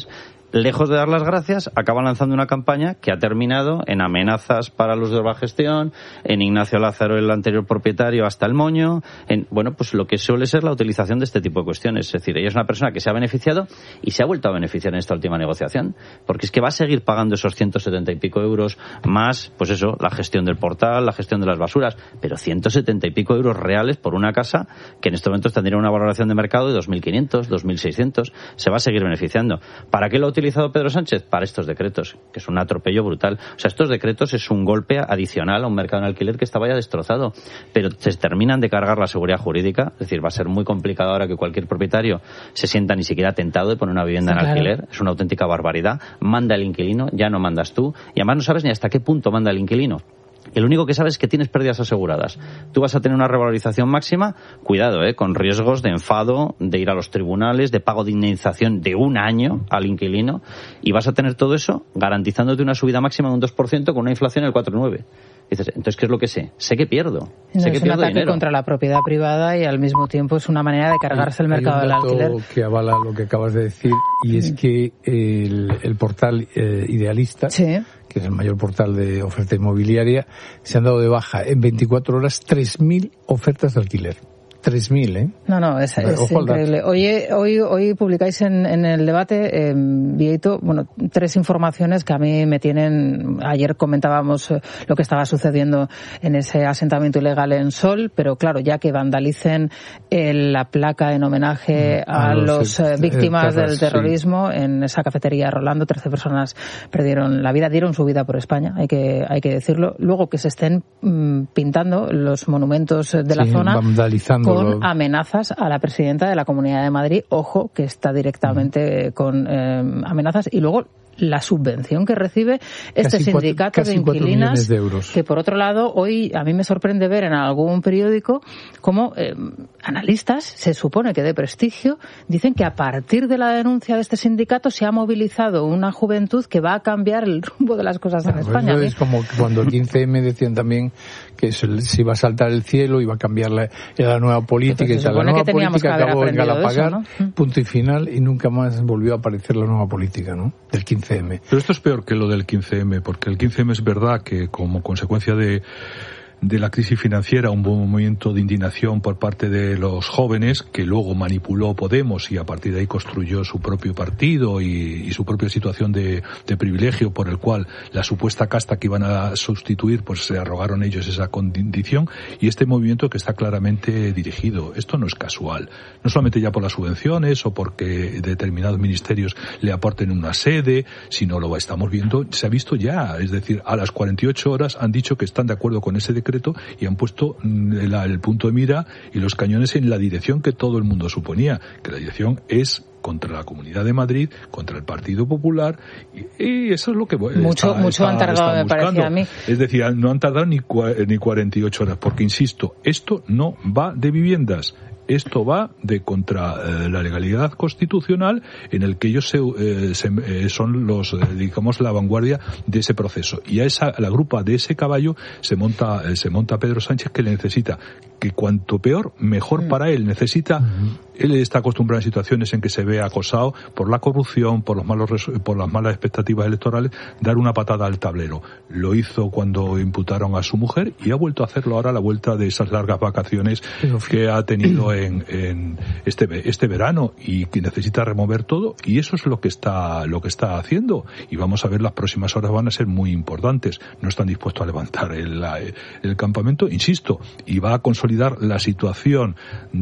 Speaker 8: lejos de dar las gracias, acaba lanzando una campaña que ha terminado en amenazas para los de Urbagestión, en Ignacio Lázaro, el anterior propietario, hasta el moño, en, bueno, pues lo que suele ser la utilización de este tipo de cuestiones. Es decir, ella es una persona que se ha beneficiado y se ha vuelto a beneficiar en esta última negociación, porque es que va a seguir pagando esos ciento setenta y pico euros más, pues eso, la gestión del portal, la gestión de las basuras, pero ciento setenta y pico euros reales por una casa que en estos momentos tendría una valoración de mercado de dos mil quinientos, dos mil seiscientos, se va a seguir beneficiando. ¿Para qué lo ha utilizado Pedro Sánchez? Para estos decretos, que es un atropello brutal. O sea, estos decretos es un golpe adicional a un mercado en alquiler que estaba ya destrozado, pero se terminan de cargar la seguridad jurídica, es decir, va a ser muy complicado ahora que cualquier propietario se sienta ni siquiera tentado de poner una vivienda sí, en alquiler, claro. Es una auténtica barbaridad. Manda el inquilino, ya no mandas tú, y además no sabes ni hasta qué punto manda el inquilino. El único que sabes es que tienes pérdidas aseguradas. Tú vas a tener una revalorización máxima, cuidado, eh, con riesgos de enfado, de ir a los tribunales, de pago de indemnización de un año al inquilino, y vas a tener todo eso garantizándote una subida máxima de un dos por ciento con una inflación del cuatro coma nueve. Dices, entonces, ¿qué es lo que sé? Sé que pierdo.
Speaker 1: No,
Speaker 8: sé que
Speaker 1: es
Speaker 8: pierdo
Speaker 1: un ataque
Speaker 8: dinero.
Speaker 1: contra la propiedad privada y al mismo tiempo es una manera de cargarse el mercado del alquiler.
Speaker 10: Hay un dato que avala lo que acabas de decir, y es que el, el portal eh, Idealista, sí, que es el mayor portal de oferta inmobiliaria, se han dado de baja en veinticuatro horas tres mil ofertas de alquiler. tres mil, ¿eh?
Speaker 1: No, no, es, es increíble. Hoy, hoy, hoy publicáis en, en el debate, eh, Vieito, bueno, tres informaciones que a mí me tienen... Ayer comentábamos eh, lo que estaba sucediendo en ese asentamiento ilegal en Sol, pero claro, ya que vandalicen eh, la placa en homenaje a, a los eh, víctimas eh, terras, del terrorismo sí. En esa cafetería Rolando, trece personas perdieron la vida, dieron su vida por España, hay que, hay que decirlo. Luego que se estén mm, pintando los monumentos de la
Speaker 10: sí,
Speaker 1: zona...
Speaker 10: vandalizando.
Speaker 1: Con amenazas a la presidenta de la Comunidad de Madrid, ojo, que está directamente con eh, amenazas, y luego la subvención que recibe este casi sindicato cuatro, de inquilinas,
Speaker 10: de euros.
Speaker 1: Que por otro lado, hoy a mí me sorprende ver en algún periódico cómo eh, analistas, se supone que de prestigio, dicen que a partir de la denuncia de este sindicato se ha movilizado una juventud que va a cambiar el rumbo de las cosas en
Speaker 10: no,
Speaker 1: España.
Speaker 10: Eso es como cuando el quince eme decían también que se iba a saltar el cielo, iba a cambiar la, la nueva política, y tal. La nueva política acabó en Galapagar, ¿no? Punto y final, y nunca más volvió a aparecer la nueva política, ¿no? Del quince eme.
Speaker 9: Pero esto es peor que lo del quince eme, porque el quince eme es verdad que como consecuencia de de la crisis financiera, un movimiento de indignación por parte de los jóvenes que luego manipuló Podemos y a partir de ahí construyó su propio partido y, y su propia situación de, de privilegio, por el cual la supuesta casta que iban a sustituir, pues se arrogaron ellos esa condición, y este movimiento que está claramente dirigido. Esto no es casual, no solamente ya por las subvenciones o porque determinados ministerios le aporten una sede, sino lo estamos viendo, se ha visto ya, es decir, a las cuarenta y ocho horas han dicho que están de acuerdo con ese decreto y han puesto el, el punto de mira y los cañones en la dirección que todo el mundo suponía, que la dirección es contra la Comunidad de Madrid, contra el Partido Popular, y, y eso es lo que
Speaker 1: mucho
Speaker 9: está,
Speaker 1: mucho
Speaker 9: está,
Speaker 1: han tardado, me parece a mí.
Speaker 9: Es decir, no han tardado ni, ni cuarenta y ocho horas, porque insisto, esto no va de viviendas. Esto va de contra eh, la legalidad constitucional, en el que ellos se, eh, se, eh, son los, eh, digamos, la vanguardia de ese proceso. Y a esa, a la grupa de ese caballo se monta, eh, se monta Pedro Sánchez, que le necesita, que cuanto peor, mejor mm. para él. Necesita, mm-hmm. él está acostumbrado a situaciones en que se ve acosado por la corrupción, por los malos, por las malas expectativas electorales, dar una patada al tablero. Lo hizo cuando imputaron a su mujer y ha vuelto a hacerlo ahora a la vuelta de esas largas vacaciones que ha tenido en, en este este verano, y que necesita remover todo, y eso es lo que está lo que está haciendo, y vamos a ver, las próximas horas van a ser muy importantes. No están dispuestos a levantar el, el campamento, insisto, y va a consolidar la situación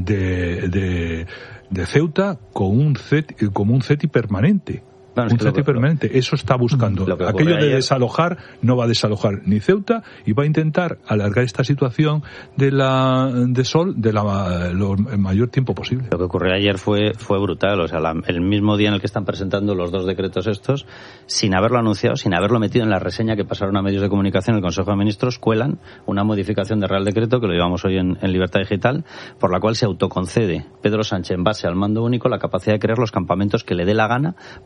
Speaker 9: de de, de Ceuta con un CETI, como un CETI permanente. Claro, un CETI permanente, eso está buscando. Aquello de desalojar, no va a desalojar ni Ceuta, y va a intentar alargar esta situación de la de Sol de la lo, el mayor tiempo posible.
Speaker 8: Lo que ocurrió ayer fue fue brutal, o sea, la, el mismo día en el que están presentando los dos decretos estos, sin haberlo anunciado, sin haberlo metido en la reseña que pasaron a medios de comunicación en el Consejo de Ministros, cuelan una modificación del Real Decreto, que lo llevamos hoy en, en Libertad Digital, por la cual se autoconcede Pedro Sánchez, en base al mando único, la capacidad de crear los campamentos que le dé la gana para los inversores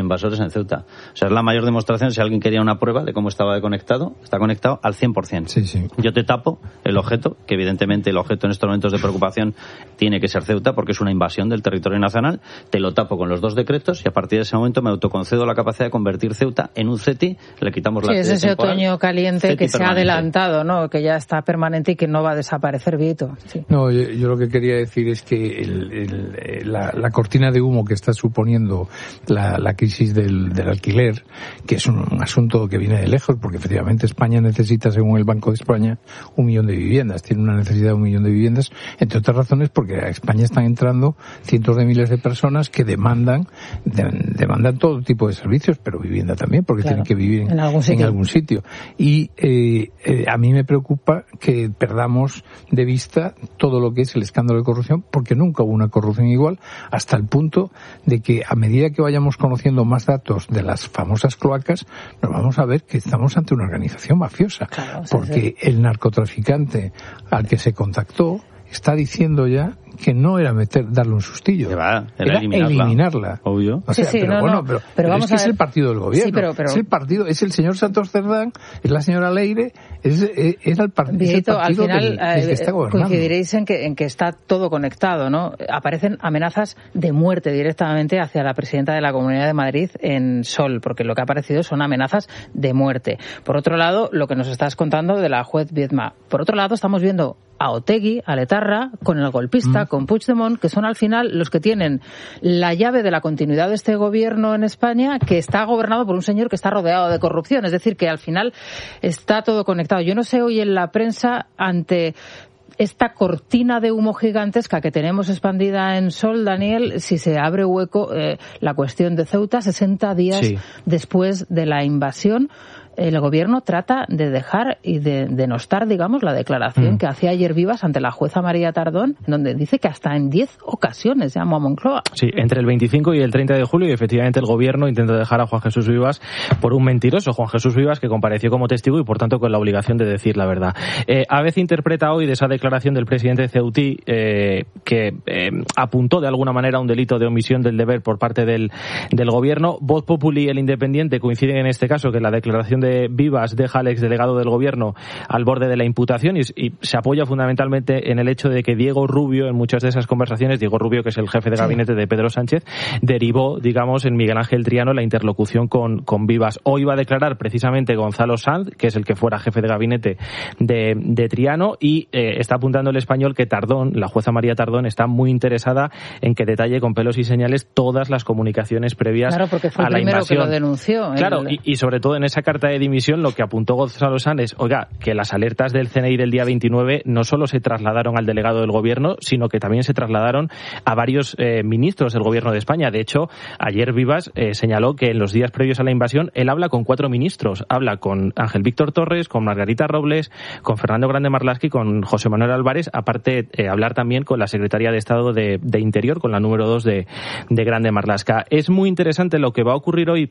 Speaker 8: invasores en Ceuta. O sea, es la mayor demostración, si alguien quería una prueba de cómo estaba conectado, está conectado al cien por ciento.
Speaker 10: Sí, sí.
Speaker 8: Yo te tapo el objeto, que evidentemente el objeto en estos momentos de preocupación tiene que ser Ceuta, porque es una invasión del territorio nacional, te lo tapo con los dos decretos y a partir de ese momento me autoconcedo la capacidad de convertir Ceuta en un C E T I, le quitamos la
Speaker 1: sí, es ese temporal, otoño caliente que se ha adelantado, ¿no? Que ya está permanente y que no va a desaparecer, Vito. Sí.
Speaker 10: No, yo, yo lo que quería decir es que el, el, la, la cortina de humo que está suponiendo la, la crisis del, del alquiler, que es un, un asunto que viene de lejos, porque efectivamente España necesita, según el Banco de España, un millón de viviendas. Tiene una necesidad de un millón de viviendas, entre otras razones porque a España están entrando cientos de miles de personas que demandan de, demandan todo tipo de servicios, pero vivienda también, porque claro, tienen que vivir en, en, algún, sitio. en algún sitio. Y eh, eh, a mí me preocupa que perdamos de vista todo lo que es el escándalo de corrupción, porque nunca hubo una corrupción igual, hasta el punto de que a medida que vayamos conociendo más datos de las famosas cloacas, nos vamos a ver que estamos ante una organización mafiosa, claro, porque sí. el narcotraficante al que se contactó está diciendo ya que no era meter, darle un sustillo,
Speaker 8: va, era,
Speaker 10: era
Speaker 8: eliminarla,
Speaker 10: eliminarla.
Speaker 8: Obvio.
Speaker 10: O sea,
Speaker 1: sí, sí,
Speaker 10: pero
Speaker 1: no,
Speaker 10: bueno,
Speaker 1: no,
Speaker 10: pero,
Speaker 1: pero,
Speaker 10: pero
Speaker 1: vamos
Speaker 10: es que
Speaker 1: a
Speaker 10: es
Speaker 1: ver.
Speaker 10: el partido del gobierno.
Speaker 1: Sí, pero, pero...
Speaker 10: Es el partido, es el señor Santos Cerdán, es la señora Leire, es, es, es, el, par, es el partido
Speaker 1: al final,
Speaker 10: del, del que está gobernando.
Speaker 1: Coincidiréis en que, en que está todo conectado, ¿no? Aparecen amenazas de muerte directamente hacia la presidenta de la Comunidad de Madrid en Sol, porque lo que ha aparecido son amenazas de muerte. Por otro lado, lo que nos estás contando de la juez Viedma. Por otro lado, estamos viendo a Otegi, a Letarra, con el golpista, mm. con Puigdemont, que son al final los que tienen la llave de la continuidad de este gobierno en España, que está gobernado por un señor que está rodeado de corrupción. Es decir, que al final está todo conectado. Yo no sé hoy en la prensa, ante esta cortina de humo gigantesca que tenemos expandida en Sol, Daniel, si se abre hueco eh, la cuestión de Ceuta, sesenta días sí. después de la invasión. El gobierno trata de dejar y de denostar, digamos, la declaración mm. que hacía ayer Vivas ante la jueza María Tardón, donde dice que hasta en diez ocasiones llamó a Moncloa.
Speaker 11: Sí, entre el veinticinco y el treinta de julio, y efectivamente el gobierno intenta dejar a Juan Jesús Vivas por un mentiroso, Juan Jesús Vivas, que compareció como testigo y por tanto con la obligación de decir la verdad. Eh, A B C interpreta hoy de esa declaración del presidente Ceutí eh, que eh, apuntó de alguna manera a un delito de omisión del deber por parte del, del gobierno. Voz Populi y El Independiente coinciden en este caso que la declaración de Vivas deja al exdelegado del gobierno al borde de la imputación y, y se apoya fundamentalmente en el hecho de que Diego Rubio, en muchas de esas conversaciones, Diego Rubio, que es el jefe de gabinete de Pedro Sánchez, derivó, digamos, en Miguel Ángel Triano la interlocución con, con Vivas. Hoy va a declarar precisamente Gonzalo Sanz, que es el que fuera jefe de gabinete de, de Triano, y eh, está apuntando el Español que Tardón, la jueza María Tardón, está muy interesada en que detalle con pelos y señales todas las comunicaciones previas
Speaker 1: claro, porque fue
Speaker 11: a
Speaker 1: el
Speaker 11: la
Speaker 1: primero
Speaker 11: invasión.
Speaker 1: Que lo denunció.
Speaker 11: Claro,
Speaker 1: el...
Speaker 11: y, y sobre todo en esa carta de dimisión lo que apuntó Gonzalo Sanz es, oiga, que las alertas del C N I del día veintinueve no solo se trasladaron al delegado del gobierno, sino que también se trasladaron a varios eh, ministros del gobierno de España. De hecho, ayer Vivas eh, señaló que en los días previos a la invasión él habla con cuatro ministros. Habla con Ángel Víctor Torres, con Margarita Robles, con Fernando Grande Marlaski, con José Manuel Álvarez, aparte eh, hablar también con la secretaria de Estado de, de Interior, con la número dos de, de Grande Marlaska. Es muy interesante lo que va a ocurrir hoy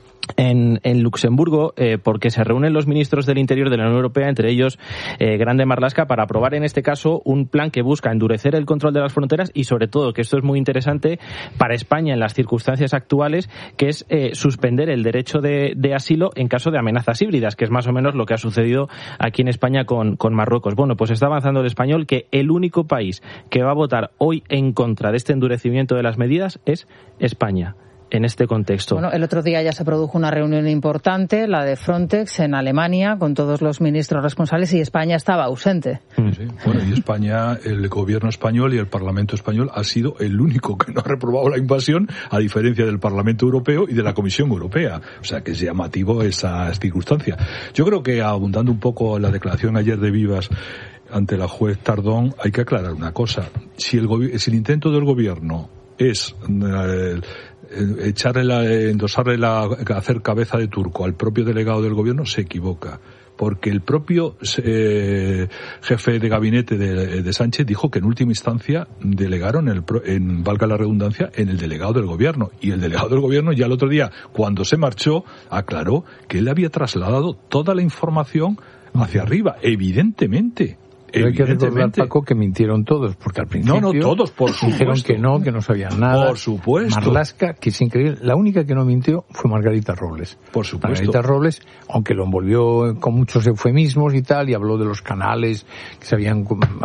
Speaker 11: En, en Luxemburgo, eh, porque se reúnen los ministros del Interior de la Unión Europea, entre ellos eh, Grande Marlaska, para aprobar en este caso un plan que busca endurecer el control de las fronteras y sobre todo, que esto es muy interesante para España en las circunstancias actuales, que es eh, suspender el derecho de, de asilo en caso de amenazas híbridas, que es más o menos lo que ha sucedido aquí en España con, con Marruecos. Bueno, pues está avanzando el Español que el único país que va a votar hoy en contra de este endurecimiento de las medidas es España. En este contexto.
Speaker 1: Bueno, el otro día ya se produjo una reunión importante, la de Frontex en Alemania, con todos los ministros responsables y España estaba ausente.
Speaker 9: Sí, bueno, y España, el gobierno español y el Parlamento español ha sido el único que no ha reprobado la invasión, a diferencia del Parlamento Europeo y de la Comisión Europea. O sea, que es llamativo esa circunstancia. Yo creo que, abundando un poco la declaración ayer de Vivas ante la juez Tardón, hay que aclarar una cosa. Si el, gobi- si el intento del gobierno es eh, echarle la, endosarle la, hacer cabeza de turco al propio delegado del gobierno, se equivoca. Porque el propio eh, jefe de gabinete de, de Sánchez dijo que en última instancia delegaron, el, en valga la redundancia, en el delegado del gobierno. Y el delegado del gobierno ya el otro día, cuando se marchó, aclaró que él había trasladado toda la información hacia arriba, evidentemente.
Speaker 10: Pero hay que recordar, Paco, que mintieron todos, porque al principio
Speaker 9: no, no, todos, por
Speaker 10: dijeron que no, que no sabían nada.
Speaker 9: Por supuesto.
Speaker 10: Marlaska, que es increíble, la única que no mintió fue Margarita Robles.
Speaker 9: Por supuesto.
Speaker 10: Margarita Robles, aunque lo envolvió con muchos eufemismos y tal, y habló de los canales que se habían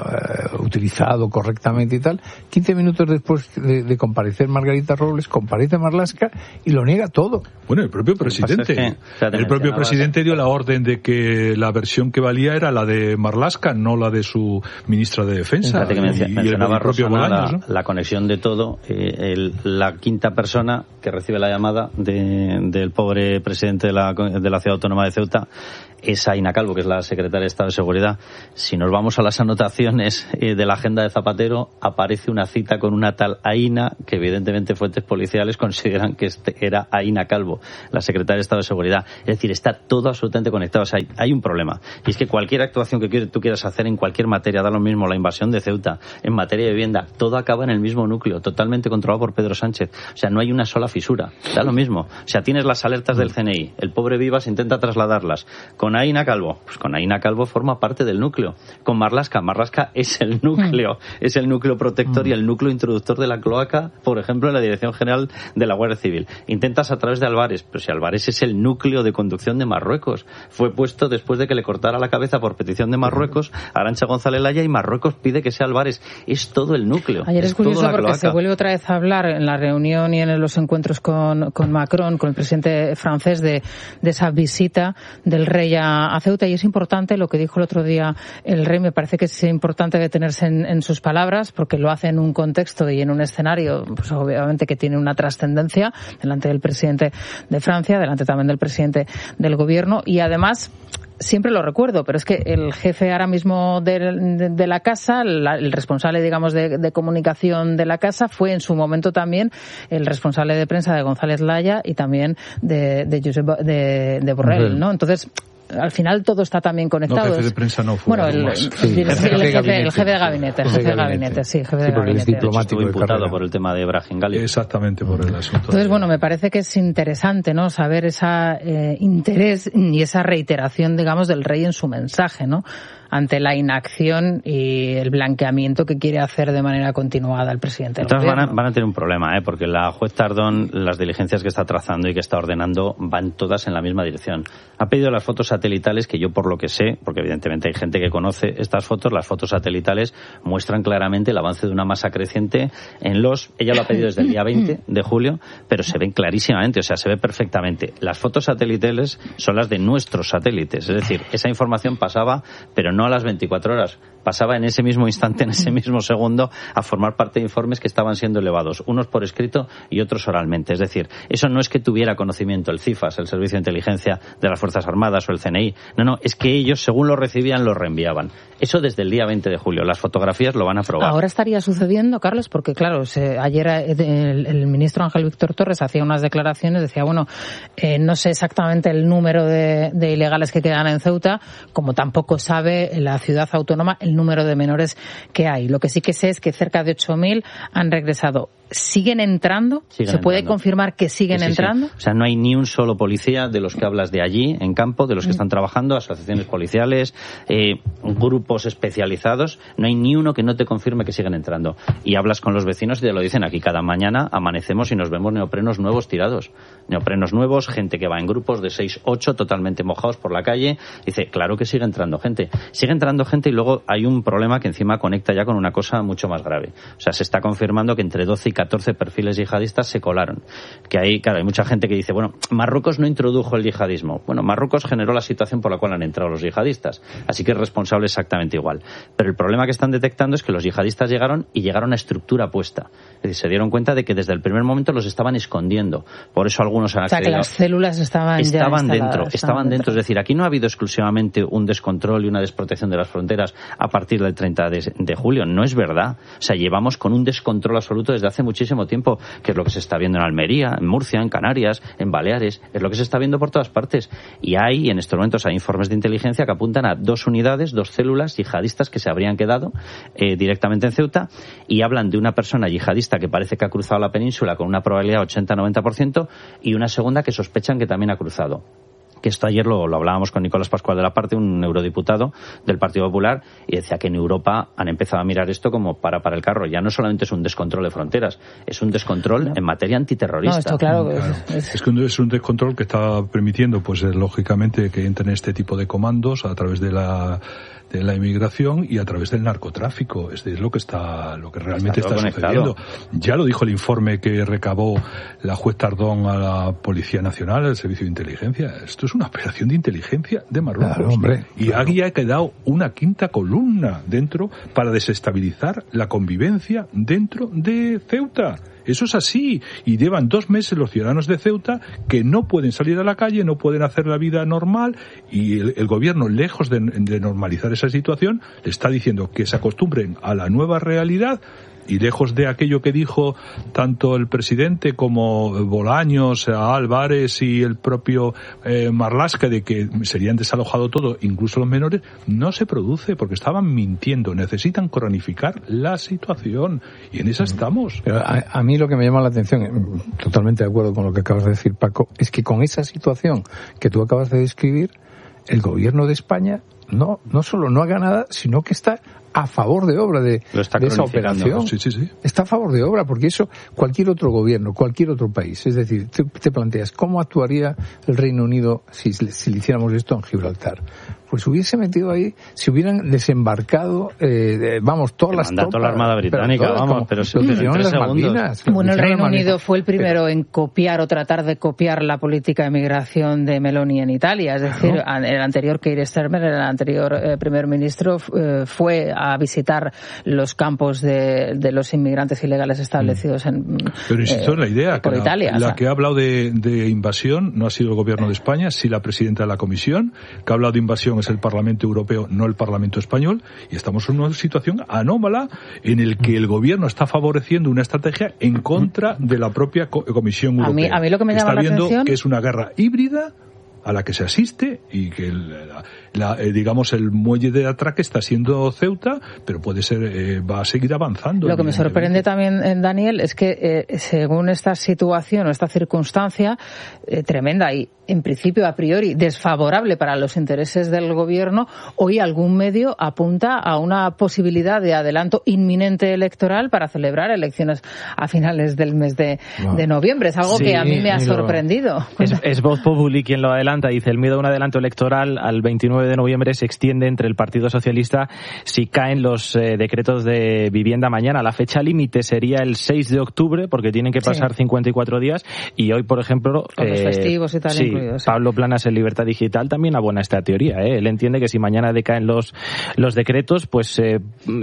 Speaker 10: uh, utilizado correctamente y tal, quince minutos después de, de comparecer Margarita Robles, comparece Marlaska y lo niega todo.
Speaker 9: Bueno, el propio presidente, es que, el propio presidente dio la orden de que la versión que valía era la de Marlaska, no la de su ministra de Defensa.
Speaker 8: Que menc-
Speaker 9: y,
Speaker 8: mencionaba
Speaker 9: y el propio
Speaker 8: Rosana,
Speaker 9: Bolaños,
Speaker 8: la,
Speaker 9: ¿no?
Speaker 8: la conexión de todo. Eh, el, la quinta persona que recibe la llamada de, del pobre presidente de la, de la ciudad autónoma de Ceuta es Aina Calvo, que es la secretaria de Estado de Seguridad. Si nos vamos a las anotaciones eh, de la agenda de Zapatero, aparece una cita con una tal Aina, que evidentemente fuentes policiales consideran que este era Aina Calvo, la secretaria de Estado de Seguridad. Es decir, está todo absolutamente conectado. O sea, hay, hay un problema. Y es que cualquier actuación que tú quieras hacer en cualquier materia, da lo mismo, la invasión de Ceuta, en materia de vivienda, todo acaba en el mismo núcleo, totalmente controlado por Pedro Sánchez. O sea, no hay una sola fisura. Da lo mismo. O sea, tienes las alertas del C N I, el pobre Vivas intenta trasladarlas. Con Aina Calvo, pues con Aina Calvo forma parte del núcleo. Con Marlaska, Marlaska es el núcleo, es el núcleo protector y el núcleo introductor de la cloaca, por ejemplo, en la Dirección General de la Guardia Civil. Intentas a través de Álvarez, pero si Álvarez es el núcleo de conducción de Marruecos, fue puesto después de que le cortara la cabeza por petición de Marruecos a Arantxa González Laya, y Marruecos pide que sea Álvarez. Es todo el núcleo.
Speaker 1: Ayer es,
Speaker 8: es
Speaker 1: curioso porque
Speaker 8: cloaca.
Speaker 1: Se vuelve otra vez a hablar en la reunión y en los encuentros con, con Macron, con el presidente francés, de, de esa visita del rey a, a Ceuta, y es importante lo que dijo el otro día el rey. Me parece que es importante detenerse en, en sus palabras, porque lo hace en un contexto y en un escenario, pues obviamente que tiene una trascendencia delante del presidente de Francia, delante también del presidente del gobierno, y además siempre lo recuerdo, pero es que el jefe ahora mismo de, de, de la casa, la, el responsable, digamos, de, de comunicación de la casa, fue en su momento también el responsable de prensa de González Laya y también de, de, Josep, de, de Borrell, ¿no? Entonces, al final todo está también conectado.
Speaker 9: No, jefe de prensa no fue.
Speaker 1: Bueno, el, el, sí, el, el, jefe, el, jefe, el jefe de gabinete, el jefe de gabinete, sí, jefe de sí, gabinete.
Speaker 8: Es diplomático, imputado por el tema de Brahim Gali.
Speaker 9: Exactamente, por el asunto.
Speaker 1: Entonces, bueno, me parece que es interesante, ¿no?, saber esa eh, interés y esa reiteración, digamos, del rey en su mensaje, ¿no?, ante la inacción y el blanqueamiento que quiere hacer de manera continuada el presidente del
Speaker 8: Entonces
Speaker 1: gobierno.
Speaker 8: Van a, van a tener un problema, ¿eh? Porque la juez Tardón, las diligencias que está trazando y que está ordenando, van todas en la misma dirección. Ha pedido las fotos satelitales, que yo por lo que sé, porque evidentemente hay gente que conoce estas fotos, las fotos satelitales muestran claramente el avance de una masa creciente en los... Ella lo ha pedido desde el día veinte de julio, pero se ven clarísimamente, o sea, se ve perfectamente. Las fotos satelitales son las de nuestros satélites, es decir, esa información pasaba, pero no a las veinticuatro horas, pasaba en ese mismo instante, en ese mismo segundo, a formar parte de informes que estaban siendo elevados, unos por escrito y otros oralmente. Es decir, eso no es que tuviera conocimiento el CIFAS, el Servicio de Inteligencia de las Fuerzas Armadas, o el C N I. No, no, es que ellos, según lo recibían, lo reenviaban. Eso desde el día veinte de julio. Las fotografías lo van a probar.
Speaker 1: Ahora estaría sucediendo, Carlos, porque claro, se, ayer el, el ministro Ángel Víctor Torres hacía unas declaraciones, decía, bueno, eh, no sé exactamente el número de, de ilegales que quedan en Ceuta, como tampoco sabe la ciudad autónoma el número de menores que hay. Lo que sí que sé es que cerca de ocho mil han regresado. ¿Siguen entrando?
Speaker 8: Siguen
Speaker 1: ¿Se puede
Speaker 8: entrando.
Speaker 1: confirmar que siguen
Speaker 8: sí, sí,
Speaker 1: entrando?
Speaker 8: Sí. O sea, no hay ni un solo policía de los que hablas de allí, en campo, de los que están trabajando, asociaciones policiales, eh, grupos especializados, no hay ni uno que no te confirme que siguen entrando. Y hablas con los vecinos y te lo dicen aquí. Cada mañana amanecemos y nos vemos neoprenos nuevos tirados. Neoprenos nuevos, gente que va en grupos de seis, ocho, totalmente mojados por la calle. Dice, claro que sigue entrando gente. Sigue entrando gente y luego hay un problema que encima conecta ya con una cosa mucho más grave. O sea, se está confirmando que entre doce y catorce perfiles yihadistas se colaron. Que hay, claro, hay mucha gente que dice, bueno, Marruecos no introdujo el yihadismo. Bueno, Marruecos generó la situación por la cual han entrado los yihadistas. Así que es responsable exactamente igual. Pero el problema que están detectando es que los yihadistas llegaron y llegaron a estructura puesta. Es decir, se dieron cuenta de que desde el primer momento los estaban escondiendo. Por eso algunos han accedido.
Speaker 1: O sea, que las células estaban
Speaker 8: Estaban
Speaker 1: ya
Speaker 8: dentro, estaban, estaban dentro.
Speaker 1: dentro.
Speaker 8: Es decir, aquí no ha habido exclusivamente un descontrol y una desprotección de las fronteras a partir del treinta de julio. No es verdad. O sea, llevamos con un descontrol absoluto desde hace muchísimo tiempo, que es lo que se está viendo en Almería, en Murcia, en Canarias, en Baleares, es lo que se está viendo por todas partes. Y hay, en estos momentos, hay informes de inteligencia que apuntan a dos unidades, dos células yihadistas que se habrían quedado eh, directamente en Ceuta, y hablan de una persona yihadista que parece que ha cruzado la península con una probabilidad ochenta a noventa por ciento y una segunda que sospechan que también ha cruzado. que esto ayer lo, lo hablábamos con Nicolás Pascual de la Parte, un eurodiputado del Partido Popular, y decía que en Europa han empezado a mirar esto como para para el carro. Ya no solamente es un descontrol de fronteras, es un descontrol no. en materia antiterrorista.
Speaker 1: No, esto claro que
Speaker 9: claro. Es... es que es un descontrol que está permitiendo, pues lógicamente, que entren este tipo de comandos a través de la de la inmigración y a través del narcotráfico. Es, es lo que está, lo que realmente está, está sucediendo. Ya lo dijo el informe que recabó la juez Tardón a la Policía Nacional, al Servicio de Inteligencia. Esto es una operación de inteligencia de Marruecos.
Speaker 10: Claro, hombre,
Speaker 9: y
Speaker 10: claro.
Speaker 9: aquí ha quedado una quinta columna dentro para desestabilizar la convivencia dentro de Ceuta. Eso es así, y llevan dos meses los ciudadanos de Ceuta que no pueden salir a la calle, no pueden hacer la vida normal, y el, el gobierno, lejos de, de normalizar esa situación, le está diciendo que se acostumbren a la nueva realidad, y lejos de aquello que dijo tanto el presidente como Bolaños, Álvarez y el propio eh, Marlaska, de que serían desalojado todo, incluso los menores, no se produce porque estaban mintiendo. Necesitan cronificar la situación y en esa estamos.
Speaker 10: Pero a, a mí lo que me llama la atención, totalmente de acuerdo con lo que acabas de decir, Paco, es que con esa situación que tú acabas de describir, el gobierno de España no, no solo no haga nada, sino que está a favor de obra de, de esa operación.
Speaker 9: Sí, sí, sí.
Speaker 10: Está a favor de obra, porque eso cualquier otro gobierno, cualquier otro país, es decir, te, te planteas cómo actuaría el Reino Unido si, si le hiciéramos esto en Gibraltar. Pues hubiese metido ahí, si hubieran desembarcado, eh, vamos, todas las tropas.
Speaker 8: Toda la Armada Británica,
Speaker 10: pero todas,
Speaker 8: vamos, pero
Speaker 10: se hicieron en las Malvinas.
Speaker 1: Bueno, el Reino Unido fue el primero pero, en copiar o tratar de copiar la política de migración de Meloni en Italia. Es decir, claro. el anterior Keir Starmer, el anterior eh, primer ministro, eh, fue a visitar los campos de, de los inmigrantes ilegales establecidos en
Speaker 9: Pero insisto eh, en la idea,
Speaker 1: por
Speaker 9: que
Speaker 1: Italia.
Speaker 9: La, la
Speaker 1: o sea.
Speaker 9: que ha hablado de, de invasión no ha sido el gobierno de España, sí la presidenta de la Comisión, que ha hablado de invasión es el Parlamento Europeo, no el Parlamento Español, y estamos en una situación anómala en el que el gobierno está favoreciendo una estrategia en contra de la propia Comisión Europea.
Speaker 1: A mí, a mí lo que me llama
Speaker 9: está
Speaker 1: la
Speaker 9: viendo
Speaker 1: atención...
Speaker 9: que es una guerra híbrida a la que se asiste y que el, la, la, eh, digamos el muelle de atraque está siendo Ceuta, pero puede ser eh, va a seguir avanzando.
Speaker 1: Lo que me sorprende también, eh, Daniel, es que eh, según esta situación o esta circunstancia eh, tremenda y en principio a priori desfavorable para los intereses del gobierno, hoy algún medio apunta a una posibilidad de adelanto inminente electoral para celebrar elecciones a finales del mes de, no. de noviembre. Es algo sí, que a mí me ha sorprendido.
Speaker 11: Es, es Voz Populi quien lo adelanta. Dice, el miedo a un adelanto electoral al veintinueve de noviembre se extiende entre el Partido Socialista si caen los eh, decretos de vivienda mañana. La fecha límite sería el seis de octubre, porque tienen que pasar sí. cincuenta y cuatro días, y hoy, por ejemplo...
Speaker 1: Con los eh, festivos y tal
Speaker 11: sí,
Speaker 1: incluidos. Sí.
Speaker 11: Pablo Planas en Libertad Digital también abona esta teoría. ¿eh? Él entiende que si mañana decaen los, los decretos, pues eh,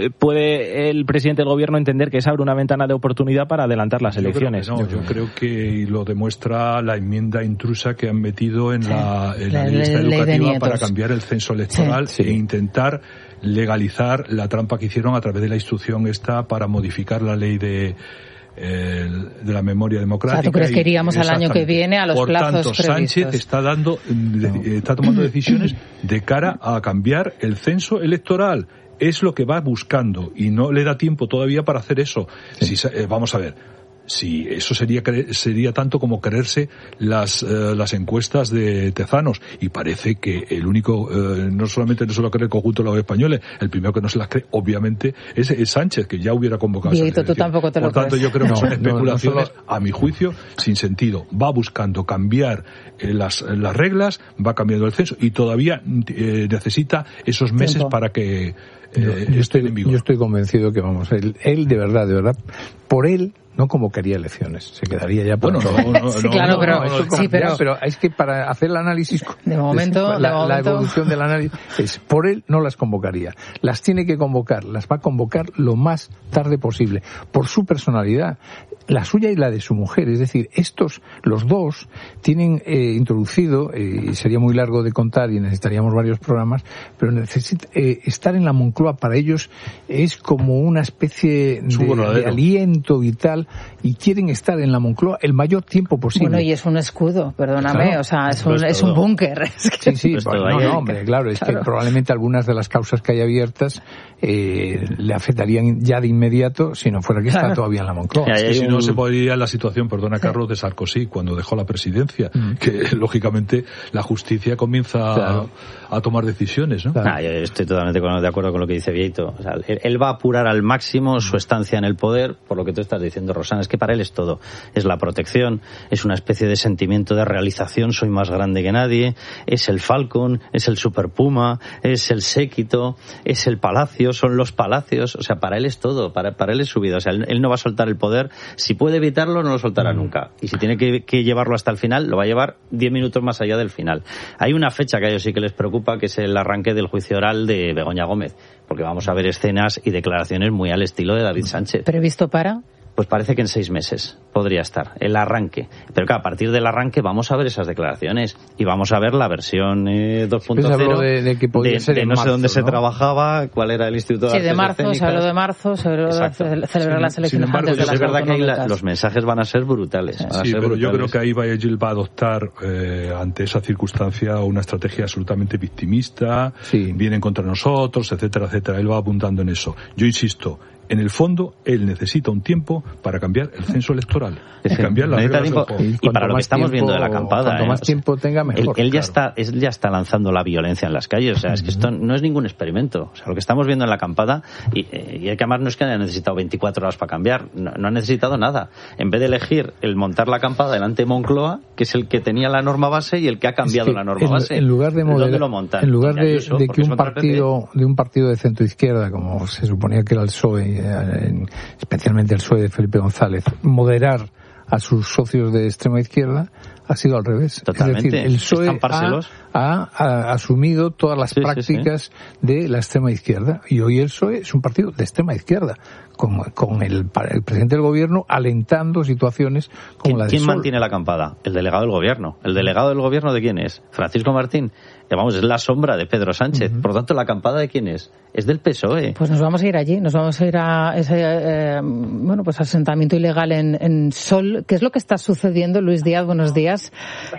Speaker 11: puede el presidente del gobierno entender que se abre una ventana de oportunidad para adelantar las
Speaker 9: yo
Speaker 11: elecciones.
Speaker 9: Creo que no, yo creo que lo demuestra la enmienda intrusa que han metido en sí. la en la, la ley educativa ley para cambiar el censo electoral sí, sí. e intentar legalizar la trampa que hicieron a través de la instrucción esta para modificar la ley de eh, de la memoria democrática.
Speaker 1: O sea, ¿tú crees que iríamos al año que viene a los
Speaker 9: Por
Speaker 1: plazos
Speaker 9: tanto,
Speaker 1: previstos?
Speaker 9: Sánchez está dando de, está tomando decisiones de cara a cambiar el censo electoral. Es lo que va buscando y no le da tiempo todavía para hacer eso. Sí. Si, eh, vamos a ver. Sí, eso sería sería tanto como creerse las eh, las encuestas de Tezanos, y parece que el único eh, no solamente no se lo cree el conjunto de los españoles, el primero que no se las cree obviamente es, es Sánchez, que ya hubiera convocado.
Speaker 1: Dieguito, tú tampoco te lo
Speaker 9: Por tanto,
Speaker 1: crees.
Speaker 9: yo creo que
Speaker 10: no,
Speaker 9: son especulaciones,
Speaker 10: no, no solo...
Speaker 9: a mi juicio, sin sentido. Va buscando cambiar eh, las las reglas, va cambiando el censo y todavía eh, necesita esos meses
Speaker 1: Tiempo.
Speaker 9: para que
Speaker 10: Eh, yo, yo, estoy, yo estoy convencido que vamos, él, él de verdad, de verdad, por él no convocaría elecciones, se quedaría ya por
Speaker 9: bueno, no, no,
Speaker 1: sí,
Speaker 9: no,
Speaker 1: claro,
Speaker 9: no,
Speaker 1: pero,
Speaker 9: no, no,
Speaker 1: sí, pero,
Speaker 10: pero es que para hacer el análisis
Speaker 1: de momento,
Speaker 10: la,
Speaker 1: de momento...
Speaker 10: la evolución del análisis es, por él no las convocaría, las tiene que convocar, las va a convocar lo más tarde posible, por su personalidad, la suya y la de su mujer, es decir, estos, los dos, tienen eh, introducido, eh, y sería muy largo de contar y necesitaríamos varios programas, pero necesita, eh, estar en la Moncloa para ellos es como una especie de, de aliento vital, y quieren estar en la Moncloa el mayor tiempo posible.
Speaker 1: Bueno, y es un escudo, perdóname, claro, o sea, es un, es un búnker. Es
Speaker 10: que... Sí, sí, pues, no, no, hombre, claro, es claro. que probablemente algunas de las causas que hay abiertas eh, le afectarían ya de inmediato si no fuera que está claro. todavía en la Moncloa.
Speaker 8: Hay,
Speaker 9: es que
Speaker 8: un,
Speaker 9: si no se podía en la situación, perdona sí. Carlos, de Sarkozy cuando dejó la presidencia, mm. que lógicamente la justicia comienza claro. a, a tomar decisiones, ¿no?
Speaker 8: Claro. Ah, yo estoy totalmente de acuerdo con lo que dice Vieito. O sea, él, él va a apurar al máximo su estancia en el poder, por lo que tú estás diciendo, Rosana, es que para él es todo. Es la protección, es una especie de sentimiento de realización, soy más grande que nadie, es el Falcon, es el Super Puma, es el séquito, es el palacio, son los palacios, o sea, para él es todo, para, para él es su vida. O sea, él, él no va a soltar el poder, si puede evitarlo no lo soltará nunca, y si tiene que, que llevarlo hasta el final, lo va a llevar diez minutos más allá del final. Hay una fecha que a ellos sí que les preocupa, que es el arranque del juicio oral de Begoña Gómez, porque vamos a ver escenas y declaraciones muy al estilo de David Sánchez.
Speaker 1: ¿Previsto para?
Speaker 8: Pues parece que en seis meses podría estar el arranque. Pero claro, a partir del arranque vamos a ver esas declaraciones y vamos a ver la versión eh, dos punto cero
Speaker 10: de, de, que
Speaker 8: de,
Speaker 10: ser
Speaker 8: de no
Speaker 10: marzo,
Speaker 8: sé dónde
Speaker 10: ¿no?
Speaker 8: se trabajaba, cuál era el Instituto de
Speaker 1: Sí,
Speaker 8: Artes
Speaker 1: de marzo,
Speaker 8: Escénicas.
Speaker 1: se habló de marzo, se habló de celebrar las elecciones
Speaker 9: embargo,
Speaker 1: antes de las
Speaker 8: es verdad que ahí la,
Speaker 1: autonómicas.
Speaker 8: los mensajes van a ser brutales.
Speaker 9: Sí,
Speaker 8: van a
Speaker 9: sí
Speaker 8: ser
Speaker 9: pero
Speaker 8: brutales.
Speaker 9: yo creo que ahí va, él va a adoptar eh, ante esa circunstancia una estrategia absolutamente victimista, sí. vienen contra nosotros, etcétera, etcétera. Él va apuntando en eso. Yo insisto, en el fondo, él necesita un tiempo para cambiar el censo electoral.
Speaker 8: Sí,
Speaker 9: cambiar las reglas
Speaker 8: tiempo,
Speaker 9: del juego.
Speaker 8: Y para lo que estamos
Speaker 10: tiempo,
Speaker 8: viendo de la acampada.
Speaker 10: Cuanto
Speaker 8: ¿eh?
Speaker 10: más tiempo tenga, mejor.
Speaker 8: Él, él, ya
Speaker 10: claro.
Speaker 8: está, él ya está lanzando la violencia en las calles. O sea, uh-huh. es que esto no es ningún experimento. O sea, lo que estamos viendo en la acampada, y, y hay que además no es que haya necesitado veinticuatro horas para cambiar, no, no ha necesitado nada. En vez de elegir el montar la acampada delante de Moncloa, que es el que tenía la norma base y el que ha cambiado
Speaker 10: es que
Speaker 8: la norma
Speaker 10: en,
Speaker 8: base.
Speaker 10: En lugar de modelo,
Speaker 8: ¿dónde lo montan?
Speaker 10: En lugar de,
Speaker 8: Ayuso,
Speaker 10: de que un partido, de un partido de centro izquierda, como se suponía que era el P S O E, en, especialmente el P S O E de Felipe González, moderar a sus socios de extrema izquierda, ha sido al revés.
Speaker 8: Totalmente.
Speaker 10: Es decir, el P S O E ha, ha, ha asumido todas las sí, prácticas sí, sí. de la extrema izquierda, y hoy el P S O E es un partido de extrema izquierda, con, con el, el presidente del gobierno alentando situaciones como la de
Speaker 8: ¿Quién
Speaker 10: Sol.
Speaker 8: mantiene la acampada? El delegado del gobierno. ¿El delegado del gobierno de quién es? Francisco Martín. Vamos, es la sombra de Pedro Sánchez. Uh-huh. Por lo tanto, ¿la acampada de quién es? Es del P S O E.
Speaker 1: Pues nos vamos a ir allí, nos vamos a ir a ese eh, bueno, pues asentamiento ilegal en, en Sol. ¿Qué es lo que está sucediendo? Luis Díaz, buenos días.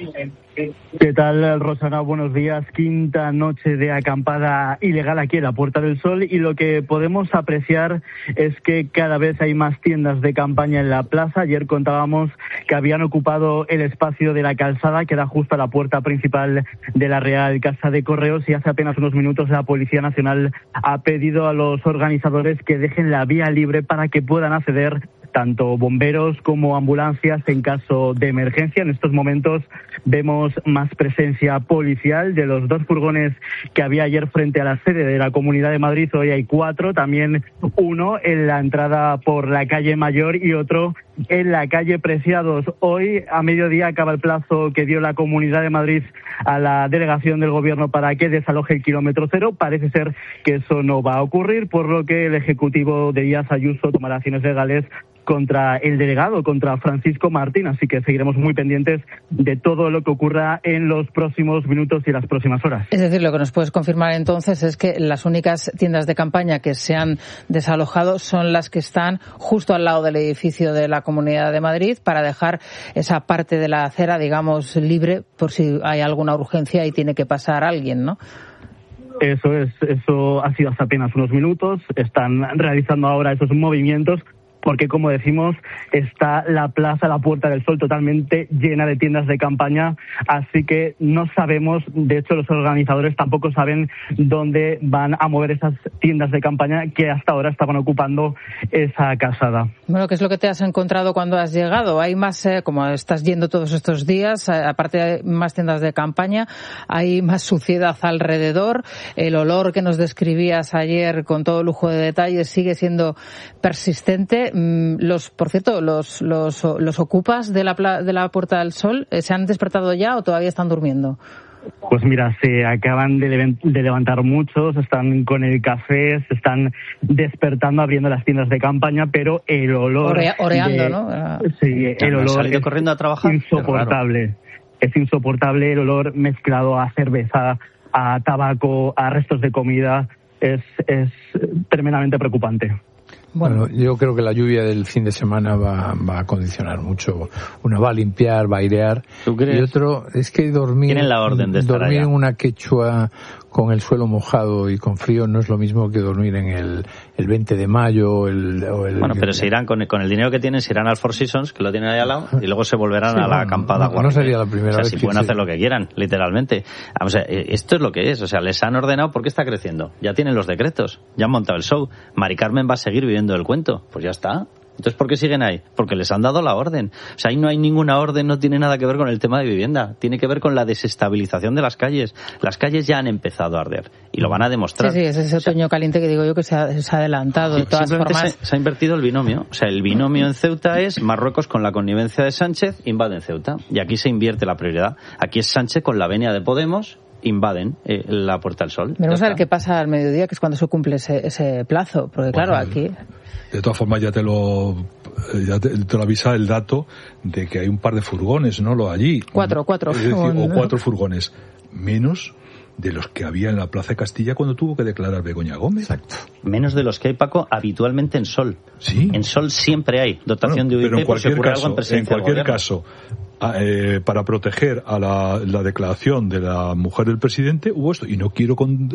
Speaker 12: ¿Qué tal, Rosana? Buenos días. Quinta noche de acampada ilegal aquí en la Puerta del Sol, y lo que podemos apreciar es que cada vez hay más tiendas de campaña en la plaza. Ayer contábamos que habían ocupado el espacio de la calzada que da justo a la puerta principal de la Real Casa de Correos, y hace apenas unos minutos la Policía Nacional ha pedido a los organizadores que dejen la vía libre para que puedan acceder tanto bomberos como ambulancias en caso de emergencia. En estos momentos vemos más presencia policial. De los dos furgones que había ayer frente a la sede de la Comunidad de Madrid, hoy hay cuatro, también uno en la entrada por la calle Mayor y otro en la calle Preciados. Hoy a mediodía acaba el plazo que dio la Comunidad de Madrid a la delegación del Gobierno para que desaloje el kilómetro cero. Parece ser que eso no va a ocurrir, por lo que el Ejecutivo de Díaz Ayuso tomará acciones legales contra el delegado, contra Francisco Martín, así que seguiremos muy pendientes de todo lo que ocurra en los próximos minutos y las próximas horas.
Speaker 1: Es decir, lo que nos puedes confirmar entonces es que las únicas tiendas de campaña que se han desalojado son las que están justo al lado del edificio de la Comunidad de Madrid, para dejar esa parte de la acera, digamos, libre por si hay alguna urgencia y tiene que pasar alguien, ¿no?
Speaker 12: Eso es, eso ha sido hace apenas unos minutos. Están realizando ahora esos movimientos, porque, como decimos, está la plaza, la Puerta del Sol, totalmente llena de tiendas de campaña, así que no sabemos, de hecho los organizadores tampoco saben dónde van a mover esas tiendas de campaña que hasta ahora estaban ocupando esa calzada.
Speaker 1: Bueno, ¿qué es lo que te has encontrado cuando has llegado? Hay más, eh, como estás yendo todos estos días, eh, aparte de más tiendas de campaña, hay más suciedad alrededor. El olor que nos describías ayer con todo lujo de detalles sigue siendo persistente. Los, por cierto, los, los, los ocupas de la, de la Puerta del Sol, ¿se han despertado ya o todavía están durmiendo?
Speaker 12: Pues mira, se acaban de, de levantar muchos, están con el café, se están despertando, abriendo las tiendas de campaña, pero el olor...
Speaker 1: Ore, oreando,
Speaker 12: de,
Speaker 1: ¿no?
Speaker 12: Sí, el
Speaker 8: no,
Speaker 12: olor es
Speaker 8: corriendo a trabajar.
Speaker 12: insoportable. Es insoportable el olor mezclado a cerveza, a tabaco, a restos de comida. Es, es tremendamente preocupante.
Speaker 10: Bueno. bueno, yo creo que la lluvia del fin de semana va, va a condicionar mucho. Uno va a limpiar, va a airear.
Speaker 8: ¿Tú crees?
Speaker 10: Y otro es que dormir,
Speaker 8: Tienen la orden de estar
Speaker 10: dormir
Speaker 8: allá.
Speaker 10: en una quechua con el suelo mojado y con frío no es lo mismo que dormir en el, el veinte de mayo el, o el...
Speaker 8: Bueno, pero se irán, con, con el dinero que tienen, se irán al Four Seasons, que lo tienen ahí al lado, y luego se volverán sí, a la bueno, acampada.
Speaker 10: No, no sería la primera
Speaker 8: o sea,
Speaker 10: vez
Speaker 8: si
Speaker 10: que
Speaker 8: pueden
Speaker 10: sí.
Speaker 8: hacer lo que quieran, literalmente. O sea, esto es lo que es. O sea, les han ordenado porque está creciendo. Ya tienen los decretos, ya han montado el show. Mari Carmen va a seguir viviendo el cuento. Pues ya está. Entonces, ¿por qué siguen ahí? Porque les han dado la orden. O sea, ahí no hay ninguna orden, no tiene nada que ver con el tema de vivienda. Tiene que ver con la desestabilización de las calles. Las calles ya han empezado a arder y lo van a demostrar.
Speaker 1: Sí, sí, es ese otoño caliente que digo yo que se ha, se ha adelantado. De todas formas,
Speaker 8: se, se ha invertido el binomio. O sea, el binomio en Ceuta es Marruecos con la connivencia de Sánchez, invaden Ceuta. Y aquí se invierte la prioridad. Aquí es Sánchez con la venia de Podemos, invaden eh, la Puerta del Sol.
Speaker 1: Veremos a ver qué pasa al mediodía, que es cuando se cumple ese, ese plazo. Porque claro, bueno, aquí...
Speaker 9: De todas formas, ya te lo ya te, te lo avisa el dato de que hay un par de furgones, ¿no? Lo allí.
Speaker 1: Cuatro, cuatro.
Speaker 9: Es decir, o cuatro furgones. Menos de los que había en la Plaza de Castilla cuando tuvo que declarar Begoña Gómez.
Speaker 8: Exacto. Menos de los que hay, Paco, habitualmente en Sol.
Speaker 9: Sí.
Speaker 8: En Sol siempre hay dotación
Speaker 9: bueno,
Speaker 8: de U I P
Speaker 9: por si ocurre
Speaker 8: algo en presencia
Speaker 9: en cualquier
Speaker 8: del gobierno.
Speaker 9: caso, eh, para proteger a la, la declaración de la mujer del presidente hubo esto. Y no quiero con,